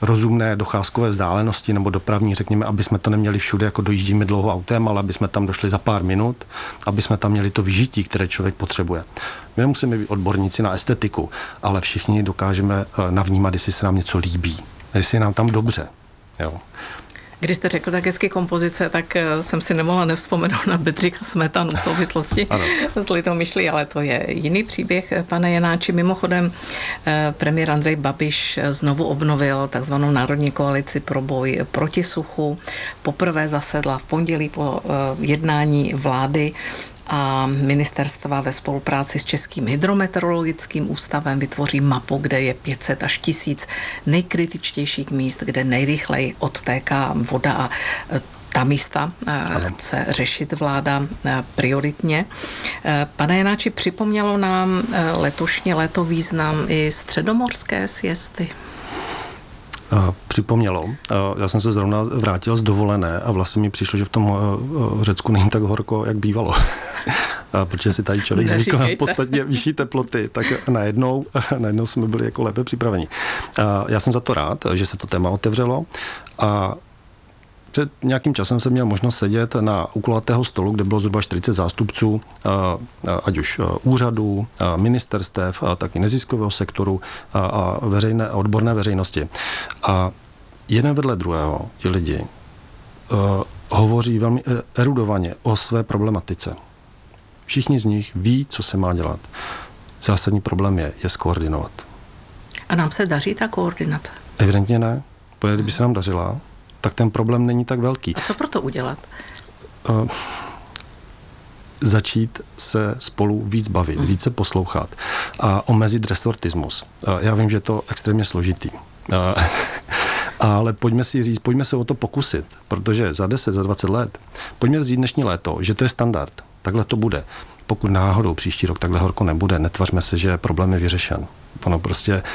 Speaker 17: rozumné docházkové vzdálenosti nebo dopravní, řekněme, aby jsme to neměli všude, jako dojíždíme dlouho autem, ale aby jsme tam došli za pár minut, aby jsme tam měli to vyžití, které člověk potřebuje. My nemusíme být odborníci na estetiku, ale všichni dokážeme navnímat, jestli se nám něco líbí, jestli je nám tam dobře. Jo.
Speaker 16: Když jste řekl tak hezky kompozice, tak jsem si nemohla nevzpomenout na Bedřicha Smetanu v souvislosti s Litomyšlí, ale to je jiný příběh, pane Janáči. Mimochodem, premiér Andrej Babiš znovu obnovil takzvanou Národní koalici pro boj proti suchu. Poprvé zasedla v pondělí po jednání vlády a ministerstva ve spolupráci s Českým hydrometeorologickým ústavem vytvoří mapu, kde je 500 až 1000 nejkritičtějších míst, kde nejrychleji odtéká voda a ta místa chce řešit vláda prioritně. Pane Janáči, připomnělo nám letošní léto význam i středomorské siesty?
Speaker 17: Připomnělo. Já jsem se zrovna vrátil z dovolené a vlastně mi přišlo, že v tom Řecku není tak horko, jak bývalo. Protože si tady člověk zvykl na podstatně vyšší teploty, tak najednou jsme byli jako lépe připraveni. Já jsem za to rád, že se to téma otevřelo a před nějakým časem jsem měl možnost sedět u kulatého stolu, kde bylo zhruba 40 zástupců, ať už úřadů, ministerstev, taky neziskového sektoru a odborné veřejnosti. A jeden vedle druhého ti lidi hovoří velmi erudovaně o své problematice. Všichni z nich ví, co se má dělat. Zásadní problém je skoordinovat.
Speaker 16: A nám se daří ta koordinace?
Speaker 17: Evidentně ne. Protože kdyby se nám dařila, tak ten problém není tak velký.
Speaker 16: A co pro to udělat?
Speaker 17: Začít se spolu víc bavit, více poslouchat a omezit resortismus. Já vím, že je to extrémně složitý. Ale pojďme si říct, pojďme se o to pokusit, protože za 10, za 20 let, pojďme vzít dnešní léto, že to je standard. Takhle to bude. Pokud náhodou příští rok takhle horko nebude, netvařme se, že problém je vyřešen. Ono prostě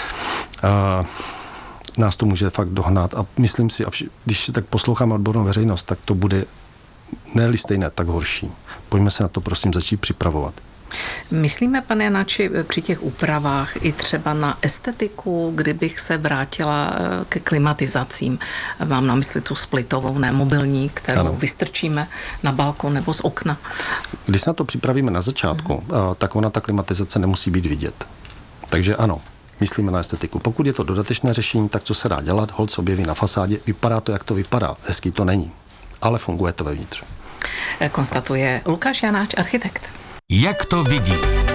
Speaker 17: nás to může fakt dohnat a myslím si, když tak posloucháme odbornou veřejnost, tak to bude ne-li stejné, tak horší. Pojďme se na to prosím začít připravovat.
Speaker 16: Myslíme, pane Janáči, při těch úpravách i třeba na estetiku, kdybych se vrátila ke klimatizacím. Mám na mysli tu splitovou, ne mobilní, kterou vystrčíme na balkon nebo z okna.
Speaker 17: Když se na to připravíme na začátku, tak ona ta klimatizace nemusí být vidět. Takže ano, myslíme na estetiku. Pokud je to dodatečné řešení, tak co se dá dělat? Holt se objeví na fasádě, vypadá to, jak to vypadá. Hezký to není, ale funguje to vevnitř.
Speaker 16: Konstatuje Lukáš Janáč, architekt.
Speaker 4: Jak to vidí?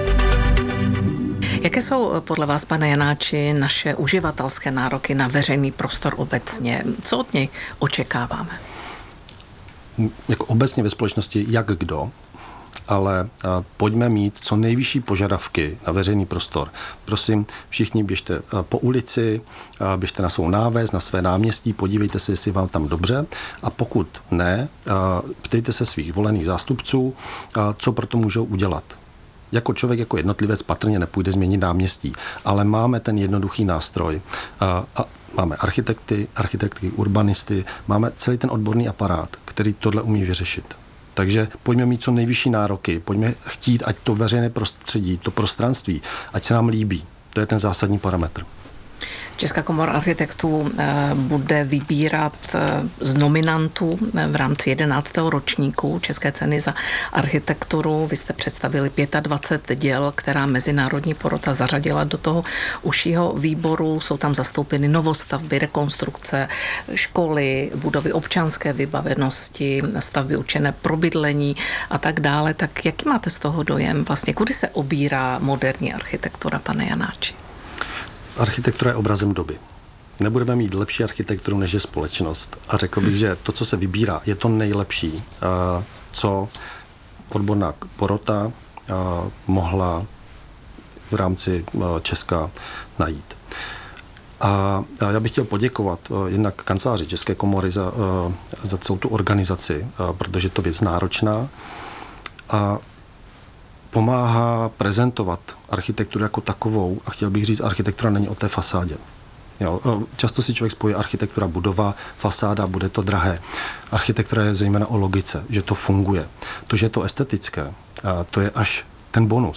Speaker 16: Jaké jsou podle vás, pane Janáči, naše uživatelské nároky na veřejný prostor obecně? Co od něj očekáváme?
Speaker 17: Jako obecně ve společnosti jak kdo, ale pojďme mít co nejvyšší požadavky na veřejný prostor. Prosím, všichni běžte po ulici, běžte na svou náves, na své náměstí, podívejte se, jestli vám tam dobře a pokud ne, ptejte se svých volených zástupců, co pro to můžou udělat. Jako člověk, jako jednotlivec patrně nepůjde změnit náměstí, ale máme ten jednoduchý nástroj. Máme architektky, urbanisty, máme celý ten odborný aparát, který tohle umí vyřešit. Takže pojďme mít co nejvyšší nároky, pojďme chtít, ať to veřejné prostředí, to prostranství, ať se nám líbí. To je ten zásadní parametr.
Speaker 16: Česká komora architektů bude vybírat z nominantů v rámci 11. ročníku České ceny za architekturu. Vy jste představili 25 děl, která mezinárodní porota zařadila do toho užšího výboru. Jsou tam zastoupeny novostavby, rekonstrukce, školy, budovy občanské vybavenosti, stavby určené pro bydlení a tak dále. Tak jaký máte z toho dojem? Vlastně kudy se obírá moderní architektura, pane Janáči?
Speaker 17: Architektura je obrazem doby. Nebudeme mít lepší architekturu, než je společnost. A řekl bych, že to, co se vybírá, je to nejlepší, co odborná porota mohla v rámci Česka najít. A já bych chtěl poděkovat jednak kanceláři České komory za celou tu organizaci, protože to je věc náročná a pomáhá prezentovat architekturu jako takovou a chtěl bych říct, architektura není o té fasádě. Jo, často si člověk spojí architektura budova, fasáda, bude to drahé. Architektura je zejména o logice, že to funguje. To, že je to estetické, to je až ten bonus.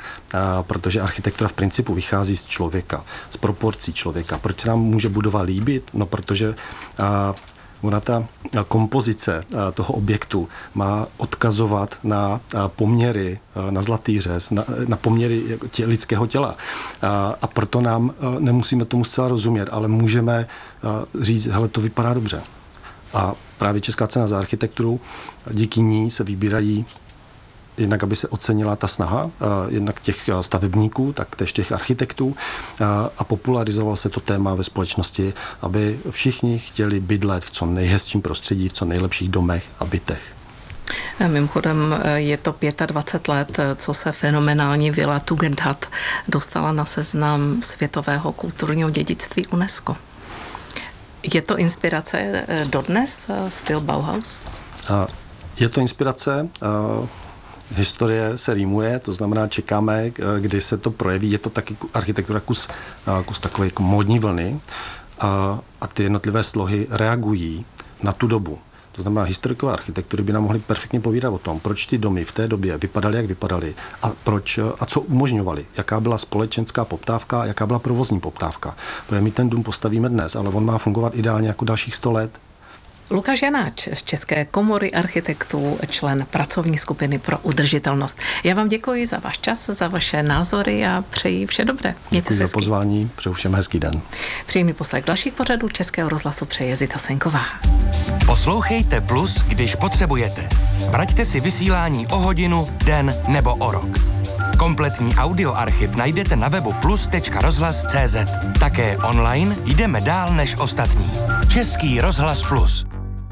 Speaker 17: protože architektura v principu vychází z člověka, z proporcí člověka. Proč se nám může budova líbit? No, protože ona ta kompozice toho objektu má odkazovat na poměry, na zlatý řez, na poměry lidského těla. A proto nám nemusíme tomu zcela rozumět, ale můžeme říct, hele, to vypadá dobře. A právě Česká cena za architekturu, díky ní se vybírají jednak, aby se ocenila ta snaha, jednak těch stavebníků, tak též těch architektů a popularizoval se to téma ve společnosti, aby všichni chtěli bydlet v co nejhezčím prostředí, v co nejlepších domech a bytech.
Speaker 16: Mimochodem je to 25 let, co se fenomenální vila Tugendhat dostala na seznam světového kulturního dědictví UNESCO. Je to inspirace dodnes, styl Bauhaus?
Speaker 17: Je to inspirace. Historie se rýmuje, to znamená, čekáme, kdy se to projeví. Je to taky architektura kus takové jako módní vlny a ty jednotlivé slohy reagují na tu dobu. To znamená, historikové architektury by nám mohly perfektně povídat o tom, proč ty domy v té době vypadaly, jak vypadaly a co umožňovaly, jaká byla společenská poptávka, jaká byla provozní poptávka. Protože my ten dům postavíme dnes, ale on má fungovat ideálně jako dalších 100 let.
Speaker 16: Lukáš Janáč z České komory architektů, člen pracovní skupiny pro udržitelnost. Já vám děkuji za váš čas, za vaše názory a přeji vše dobré.
Speaker 17: Děkuji za pozvání, přeju všem hezký den.
Speaker 16: Příjemný poslech dalších pořadů Českého rozhlasu přeje Zita Senková.
Speaker 4: Poslouchejte Plus, když potřebujete. Vraťte si vysílání o hodinu, den nebo o rok. Kompletní audioarchiv najdete na webu plus.rozhlas.cz. Také online jdeme dál než ostatní. Český rozhlas Plus.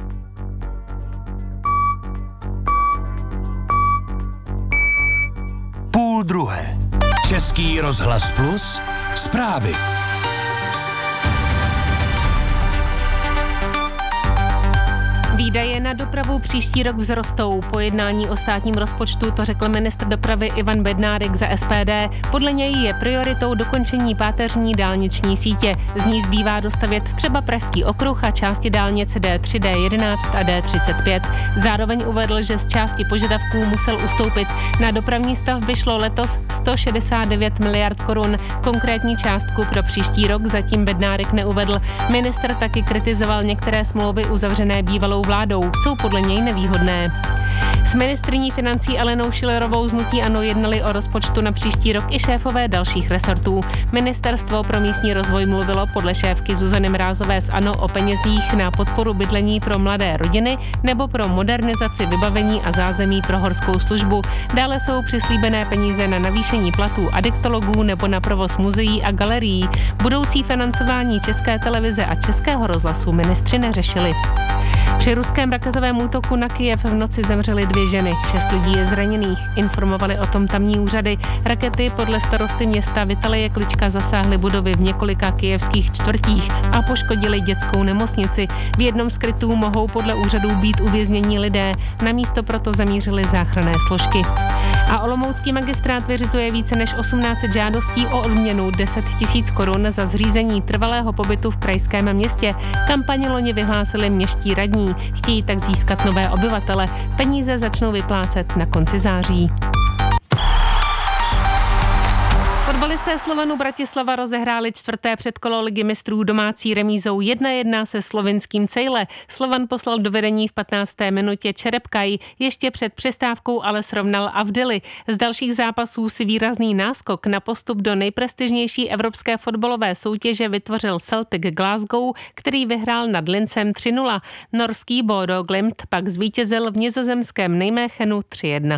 Speaker 4: Půl druhé. Český rozhlas Plus. Zprávy.
Speaker 7: Výdaje na dopravu příští rok vzrostou. Po jednání o státním rozpočtu to řekl ministr dopravy Ivan Bednárik za SPD. Podle něj je prioritou dokončení páteřní dálniční sítě. Z ní zbývá dostavět třeba Pražský okruh a části dálnic D3, D11 a D35. Zároveň uvedl, že z části požadavků musel ustoupit. Na dopravní stavby šlo letos 169 miliard korun. Konkrétní částku pro příští rok zatím Bednárik neuvedl. Ministr taky kritizoval některé smlouvy uzavřené bývalou vládou, jsou podle něj nevýhodné. S ministryní financí Alenou Schillerovou z hnutí ANO jednali o rozpočtu na příští rok i šéfové dalších resortů. Ministerstvo pro místní rozvoj mluvilo podle šéfky Zuzany Mrázové z ANO o penězích na podporu bydlení pro mladé rodiny nebo pro modernizaci vybavení a zázemí pro horskou službu. Dále jsou přislíbené peníze na navýšení platů adiktologů nebo na provoz muzeí a galerií. Budoucí financování České televize a Českého rozhlasu ministři neřešili. Při ruském raketovém útoku na Kyjev v noci zemřely 2 ženy, 6 lidí je zraněných. Informovali o tom tamní úřady. Rakety podle starosty města Vitaleje Klička zasáhly budovy v několika kyjevských čtvrtích a poškodily dětskou nemocnici. V jednom z krytů mohou podle úřadů být uvěznění lidé. Na místo proto zamířily záchranné složky. A olomoucký magistrát vyřizuje více než 1800 žádostí o odměnu 10 000 korun za zřízení trvalého pobytu v krajském městě. Kampaň loni vyhlásili městští radní. Chtějí tak získat nové obyvatele. Peníze začnou vyplácet na konci září. Fotbalisté Slovanu Bratislava rozehráli 4. předkolo Ligy mistrů domácí remízou 1-1 se slovinským Cejle. Slovan poslal do vedení v 15. minutě Čerepkaj, ještě před přestávkou ale srovnal Avdily. Z dalších zápasů si výrazný náskok na postup do nejprestižnější evropské fotbalové soutěže vytvořil Celtic Glasgow, který vyhrál nad Lincem 3-0. Norský Bodo Glimt pak zvítězil v nizozemském Nijmechenu 3-1.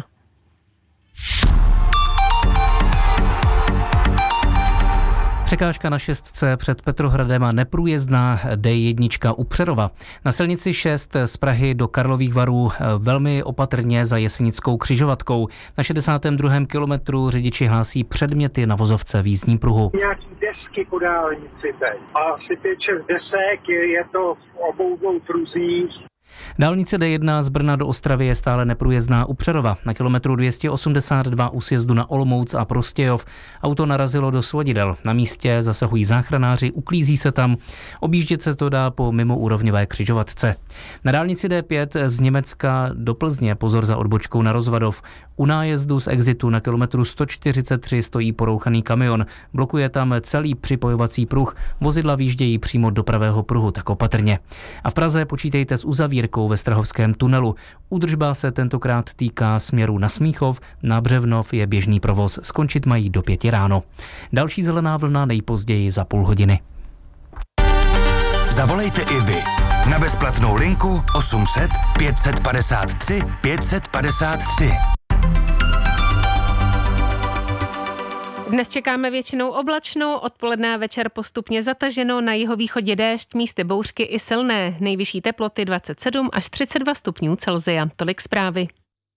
Speaker 18: Překážka na 6 před Petrohradem a neprůjezdná D1 u Přerova. Na silnici 6 z Prahy do Karlových Varů velmi opatrně za Jesenickou křižovatkou. Na 62. kilometru řidiči hlásí předměty na vozovce v jízdním pruhu.
Speaker 19: Nějaký desky po dálnici teď. A asi 5-6 desek, je to v obou dvou pruzích.
Speaker 18: Dálnice D1 z Brna do Ostravy je stále neprůjezdná u Přerova. Na kilometru 282 u sjezdu na Olomouc a Prostějov auto narazilo do svodidel. Na místě zasahují záchranáři, uklízí se tam. Objíždět se to dá po mimoúrovňové křižovatce. Na dálnici D5 z Německa do Plzně pozor za odbočkou na Rozvadov. U nájezdu z exitu na kilometru 143 stojí porouchaný kamion. Blokuje tam celý připojovací pruh. Vozidla výjíždějí přímo do pravého pruhu, tak opatrně. A v Praze počítejte s uzavírkou ve Strahovském tunelu. Údržba se tentokrát týká směru na Smíchov, na Břevnov je běžný provoz. Skončit mají do 5 ráno. Další zelená vlna nejpozději za půl hodiny.
Speaker 4: Zavolejte i vy na bezplatnou linku 800 553 553.
Speaker 7: Dnes čekáme většinou oblačnou, odpoledne a večer postupně zataženo, na jihovýchodě déšť, místy bouřky i silné. Nejvyšší teploty 27 až 32 stupňů Celsia. Tolik zprávy.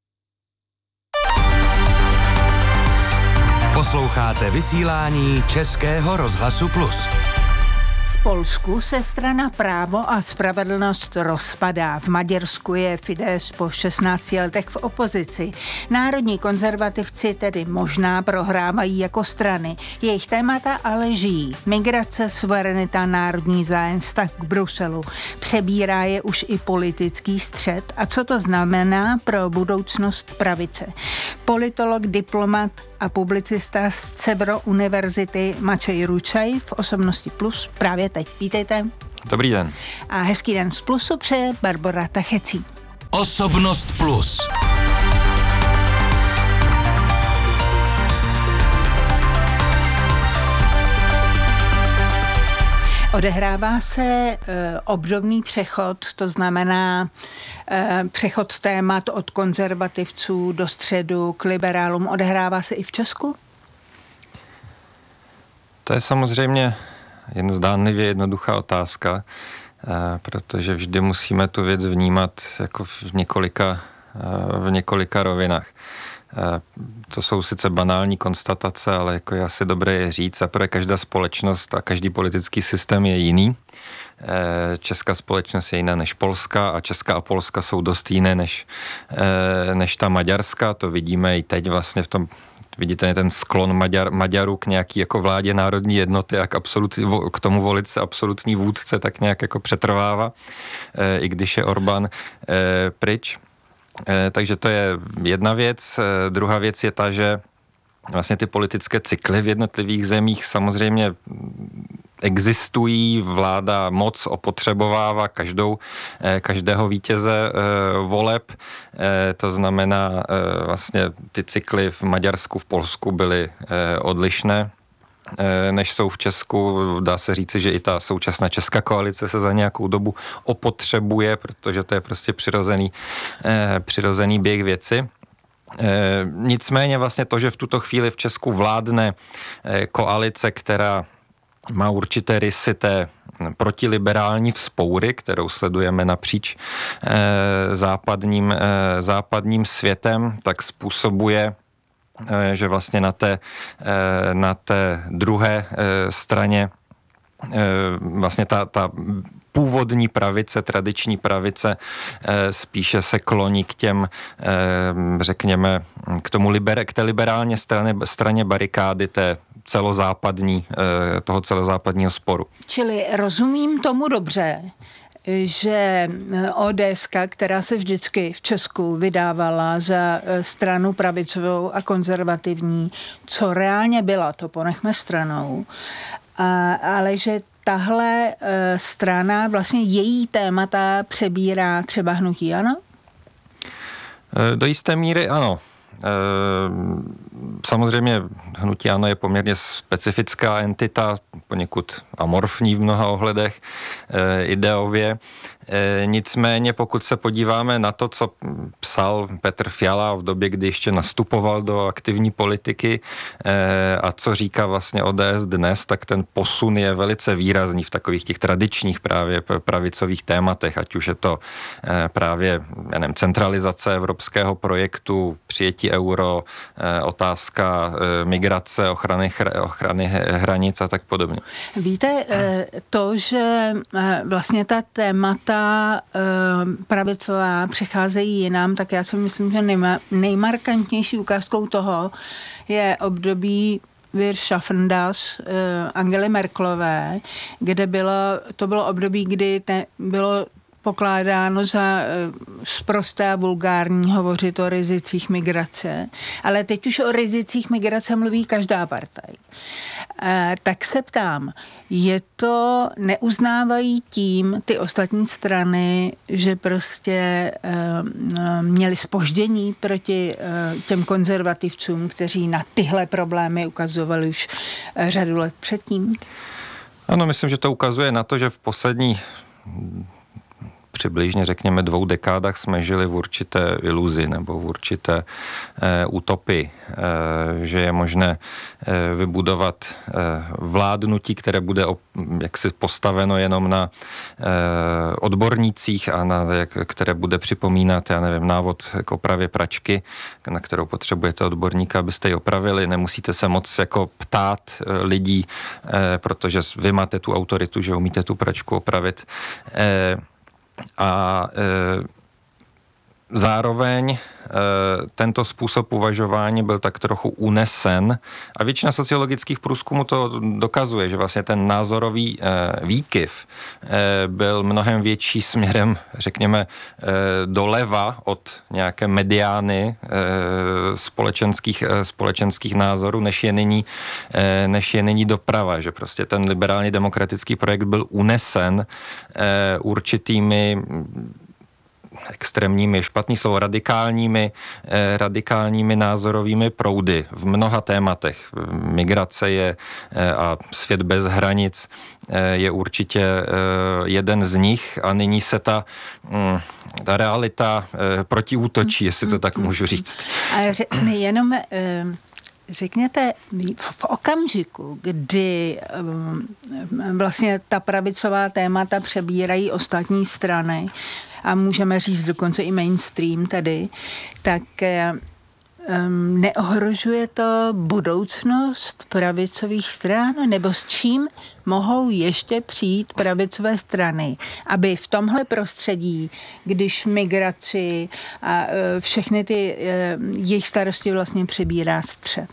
Speaker 4: Posloucháte vysílání Českého rozhlasu Plus.
Speaker 19: V Polsku se strana Právo a spravedlnost rozpadá. V Maďarsku je Fidesz po 16 letech v opozici. Národní konzervativci tedy možná prohrávají jako strany. Jejich témata ale žijí. Migrace, suverenita, národní zájem, vztah k Bruselu. Přebírá je už i politický střet. A co to znamená pro budoucnost pravice? Politolog, diplomat a publicista z Cebro univerzity Mačej Ručaj v Osobnosti Plus právě teď. Vítejte.
Speaker 1: Dobrý den.
Speaker 19: A hezký den z Plusu přeje Barbora Tachecí.
Speaker 4: Osobnost Plus.
Speaker 19: Odehrává se obdobný přechod, to znamená přechod témat od konzervativců do středu k liberálům. Odehrává se i v Česku?
Speaker 1: To je samozřejmě jen zdánlivě jednoduchá otázka, protože vždy musíme tu věc vnímat jako v několika rovinách. To jsou sice banální konstatace, ale jako je asi dobré je říct. Zaprvé každá společnost a každý politický systém je jiný. Česká společnost je jiná než polská a Česká a Polska jsou dost jiné než ta maďarská. To vidíme i teď vlastně v tom. Vidíte ten sklon Maďarů k nějaký jako vládě národní jednoty, jak k tomu volit se absolutní vůdce, tak nějak jako přetrvává, i když je Orbán pryč. Takže to je jedna věc. Druhá věc je ta, že vlastně ty politické cykly v jednotlivých zemích samozřejmě existují, vláda moc opotřebovává každého vítěze voleb. To znamená, vlastně ty cykly v Maďarsku, v Polsku byly odlišné, než jsou v Česku. Dá se říci, že i ta současná česká koalice se za nějakou dobu opotřebuje, protože to je prostě přirozený běh věci. Nicméně vlastně to, že v tuto chvíli v Česku vládne koalice, která má určité rysy té protiliberální vzpoury, kterou sledujeme napříč západním světem, tak způsobuje, že vlastně na té druhé straně vlastně ta původní pravice, tradiční pravice spíše se kloní k těm, řekněme, k té liberální straně barikády toho celozápadního sporu.
Speaker 19: Čili rozumím tomu dobře, že ODS, která se vždycky v Česku vydávala za stranu pravicovou a konzervativní, co reálně byla, to ponechme stranou, ale že tahle strana, vlastně její témata přebírá třeba hnutí ANO?
Speaker 1: Do jisté míry ano. Samozřejmě hnutí ANO je poměrně specifická entita, poněkud amorfní v mnoha ohledech ideově. Nicméně pokud se podíváme na to, co psal Petr Fiala v době, kdy ještě nastupoval do aktivní politiky a co říká vlastně ODS dnes, tak ten posun je velice výrazný v takových těch tradičních právě pravicových tématech, ať už je to právě centralizace evropského projektu, přijetí euro, otázka migrace, ochrany hranic a tak podobně.
Speaker 19: Víte, to, že vlastně ta témata ta pravicová přecházejí jinam, tak já si myslím, že nejmarkantnější ukázkou toho je období Wir schaffen das Angely Merkelové, kde to bylo období, kdy bylo pokládáno za sprosté a vulgární hovořit o rizicích migrace, ale teď už o rizicích migrace mluví každá partaj. Tak se ptám, neuznávají tím ty ostatní strany, že prostě měli zpoždění proti těm konzervativcům, kteří na tyhle problémy ukazovali už řadu let předtím?
Speaker 20: Ano, myslím, že to ukazuje na to, že v poslední přibližně, řekněme, 2 dekádách jsme žili v určité iluzi nebo v určité utopii, že je možné vybudovat vládnutí, které bude jaksi postaveno jenom na odbornících a které bude připomínat, návod k opravě pračky, na kterou potřebujete odborníka, abyste ji opravili. Nemusíte se moc jako ptát lidí, protože vy máte tu autoritu, že umíte tu pračku opravit. A zároveň tento způsob uvažování byl tak trochu unesen a většina sociologických průzkumů to dokazuje, že vlastně ten názorový výkyv byl mnohem větší směrem, řekněme, doleva od nějaké mediány společenských názorů, než je nyní doprava, že prostě ten liberálně demokratický projekt byl unesen určitými extrémními, špatný slovo, radikálními názorovými proudy v mnoha tématech. Migrace a svět bez hranic je určitě jeden z nich a nyní se ta realita protiútočí, jestli to tak můžu říct.
Speaker 19: Řekněte, v okamžiku, kdy vlastně ta pravicová témata přebírají ostatní strany a můžeme říct dokonce i mainstream tedy, tak neohrožuje to budoucnost pravicových stran? Nebo s čím mohou ještě přijít pravicové strany, aby v tomhle prostředí, když migraci a všechny ty jejich starosti vlastně přebírá střed?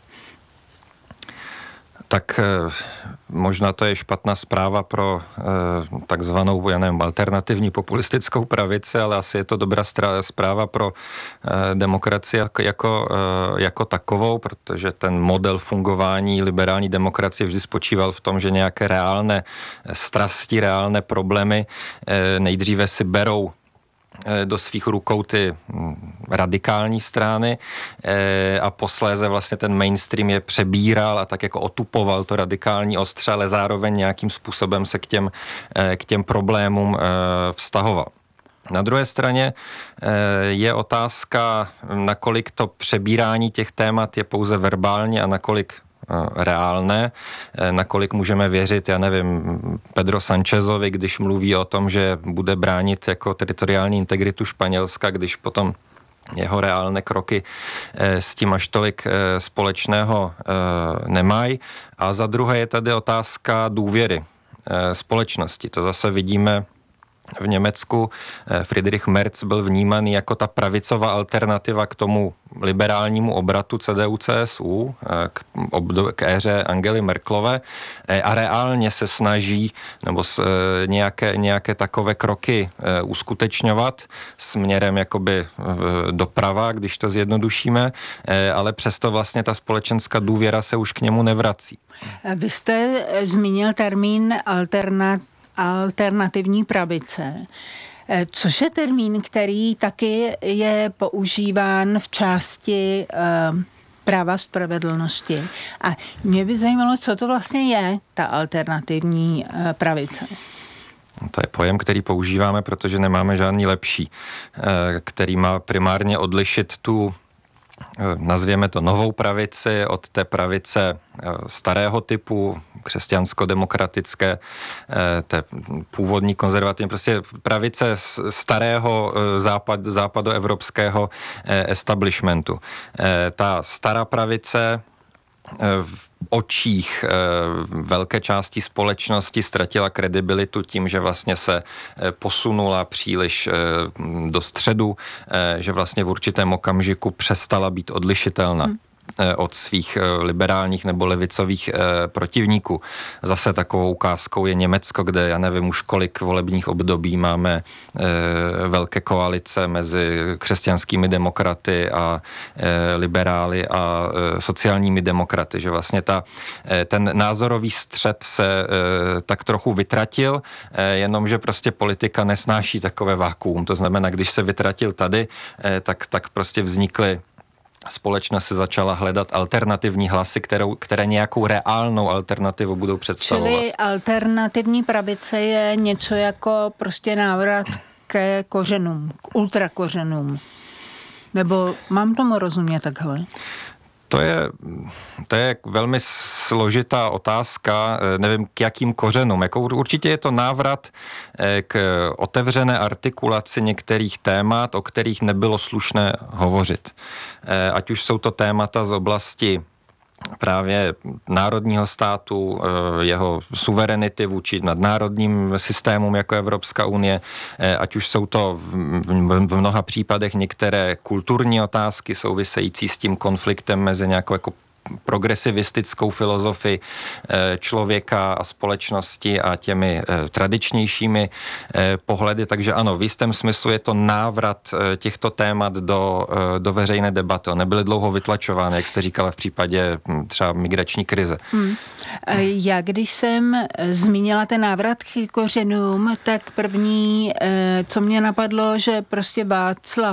Speaker 20: Tak možná to je špatná zpráva pro takzvanou, alternativní populistickou pravici, ale asi je to dobrá zpráva pro demokracii jako takovou, protože ten model fungování liberální demokracie vždy spočíval v tom, že nějaké reálné strasti, reálné problémy nejdříve si berou do svých rukou ty radikální strany a posléze vlastně ten mainstream je přebíral a tak jako otupoval to radikální ostře, ale zároveň nějakým způsobem se k těm problémům vztahoval. Na druhé straně je otázka, nakolik to přebírání těch témat je pouze verbálně a nakolik reálné, nakolik můžeme věřit, Pedro Sanchezovi, když mluví o tom, že bude bránit jako teritoriální integritu Španělska, když potom jeho reálné kroky s tím až tolik společného nemají. A za druhé je tady otázka důvěry společnosti. To zase vidíme v Německu. Friedrich Merz byl vnímaný jako ta pravicová alternativa k tomu liberálnímu obratu CDU-CSU, k éře Angely Merkelové a reálně se snaží nebo nějaké takové kroky uskutečňovat směrem jakoby doprava, když to zjednodušíme, ale přesto vlastně ta společenská důvěra se už k němu nevrací.
Speaker 19: Vy jste zmínil termín alternativní pravice, což je termín, který taky je používán v části práva spravedlnosti. A mě by zajímalo, co to vlastně je, ta alternativní pravice.
Speaker 20: To je pojem, který používáme, protože nemáme žádný lepší, který má primárně odlišit tu, nazvěme to, novou pravici od té pravice starého typu, křesťansko-demokratické, té původní konzervativní, prostě pravice starého západoevropského establishmentu. Ta stará pravice očích velké části společnosti ztratila kredibilitu tím, že vlastně se posunula příliš do středu, že vlastně v určitém okamžiku přestala být odlišitelná od svých liberálních nebo levicových protivníků. Zase takovou ukázkou je Německo, kde já nevím už kolik volebních období máme velké koalice mezi křesťanskými demokraty a liberály a sociálními demokraty, že vlastně ten názorový střed se tak trochu vytratil, jenomže prostě politika nesnáší takové vákuum. To znamená, když se vytratil tady, tak prostě vznikly společnost se začala hledat alternativní hlasy, které nějakou reálnou alternativu budou představovat.
Speaker 19: Čili alternativní pravice je něco jako prostě návrat ke kořenům, k ultrakořenům. Nebo mám tomu rozumět takhle?
Speaker 20: To je velmi složitá otázka, nevím k jakým kořenům. Jako určitě je to návrat k otevřené artikulaci některých témat, o kterých nebylo slušné hovořit. Ať už jsou to témata z oblasti právě národního státu, jeho suverenity vůči nadnárodním systémům jako Evropská unie, ať už jsou to v mnoha případech některé kulturní otázky související s tím konfliktem mezi nějakou jako progresivistickou filozofii člověka a společnosti a těmi tradičnějšími pohledy. Takže ano, v jistém smyslu je to návrat těchto témat do veřejné debaty. Nebyly dlouho vytlačovány, jak jste říkala v případě třeba migrační krize.
Speaker 19: Já když jsem zmínila ten návrat k kořenům, tak první, co mě napadlo, že prostě Václav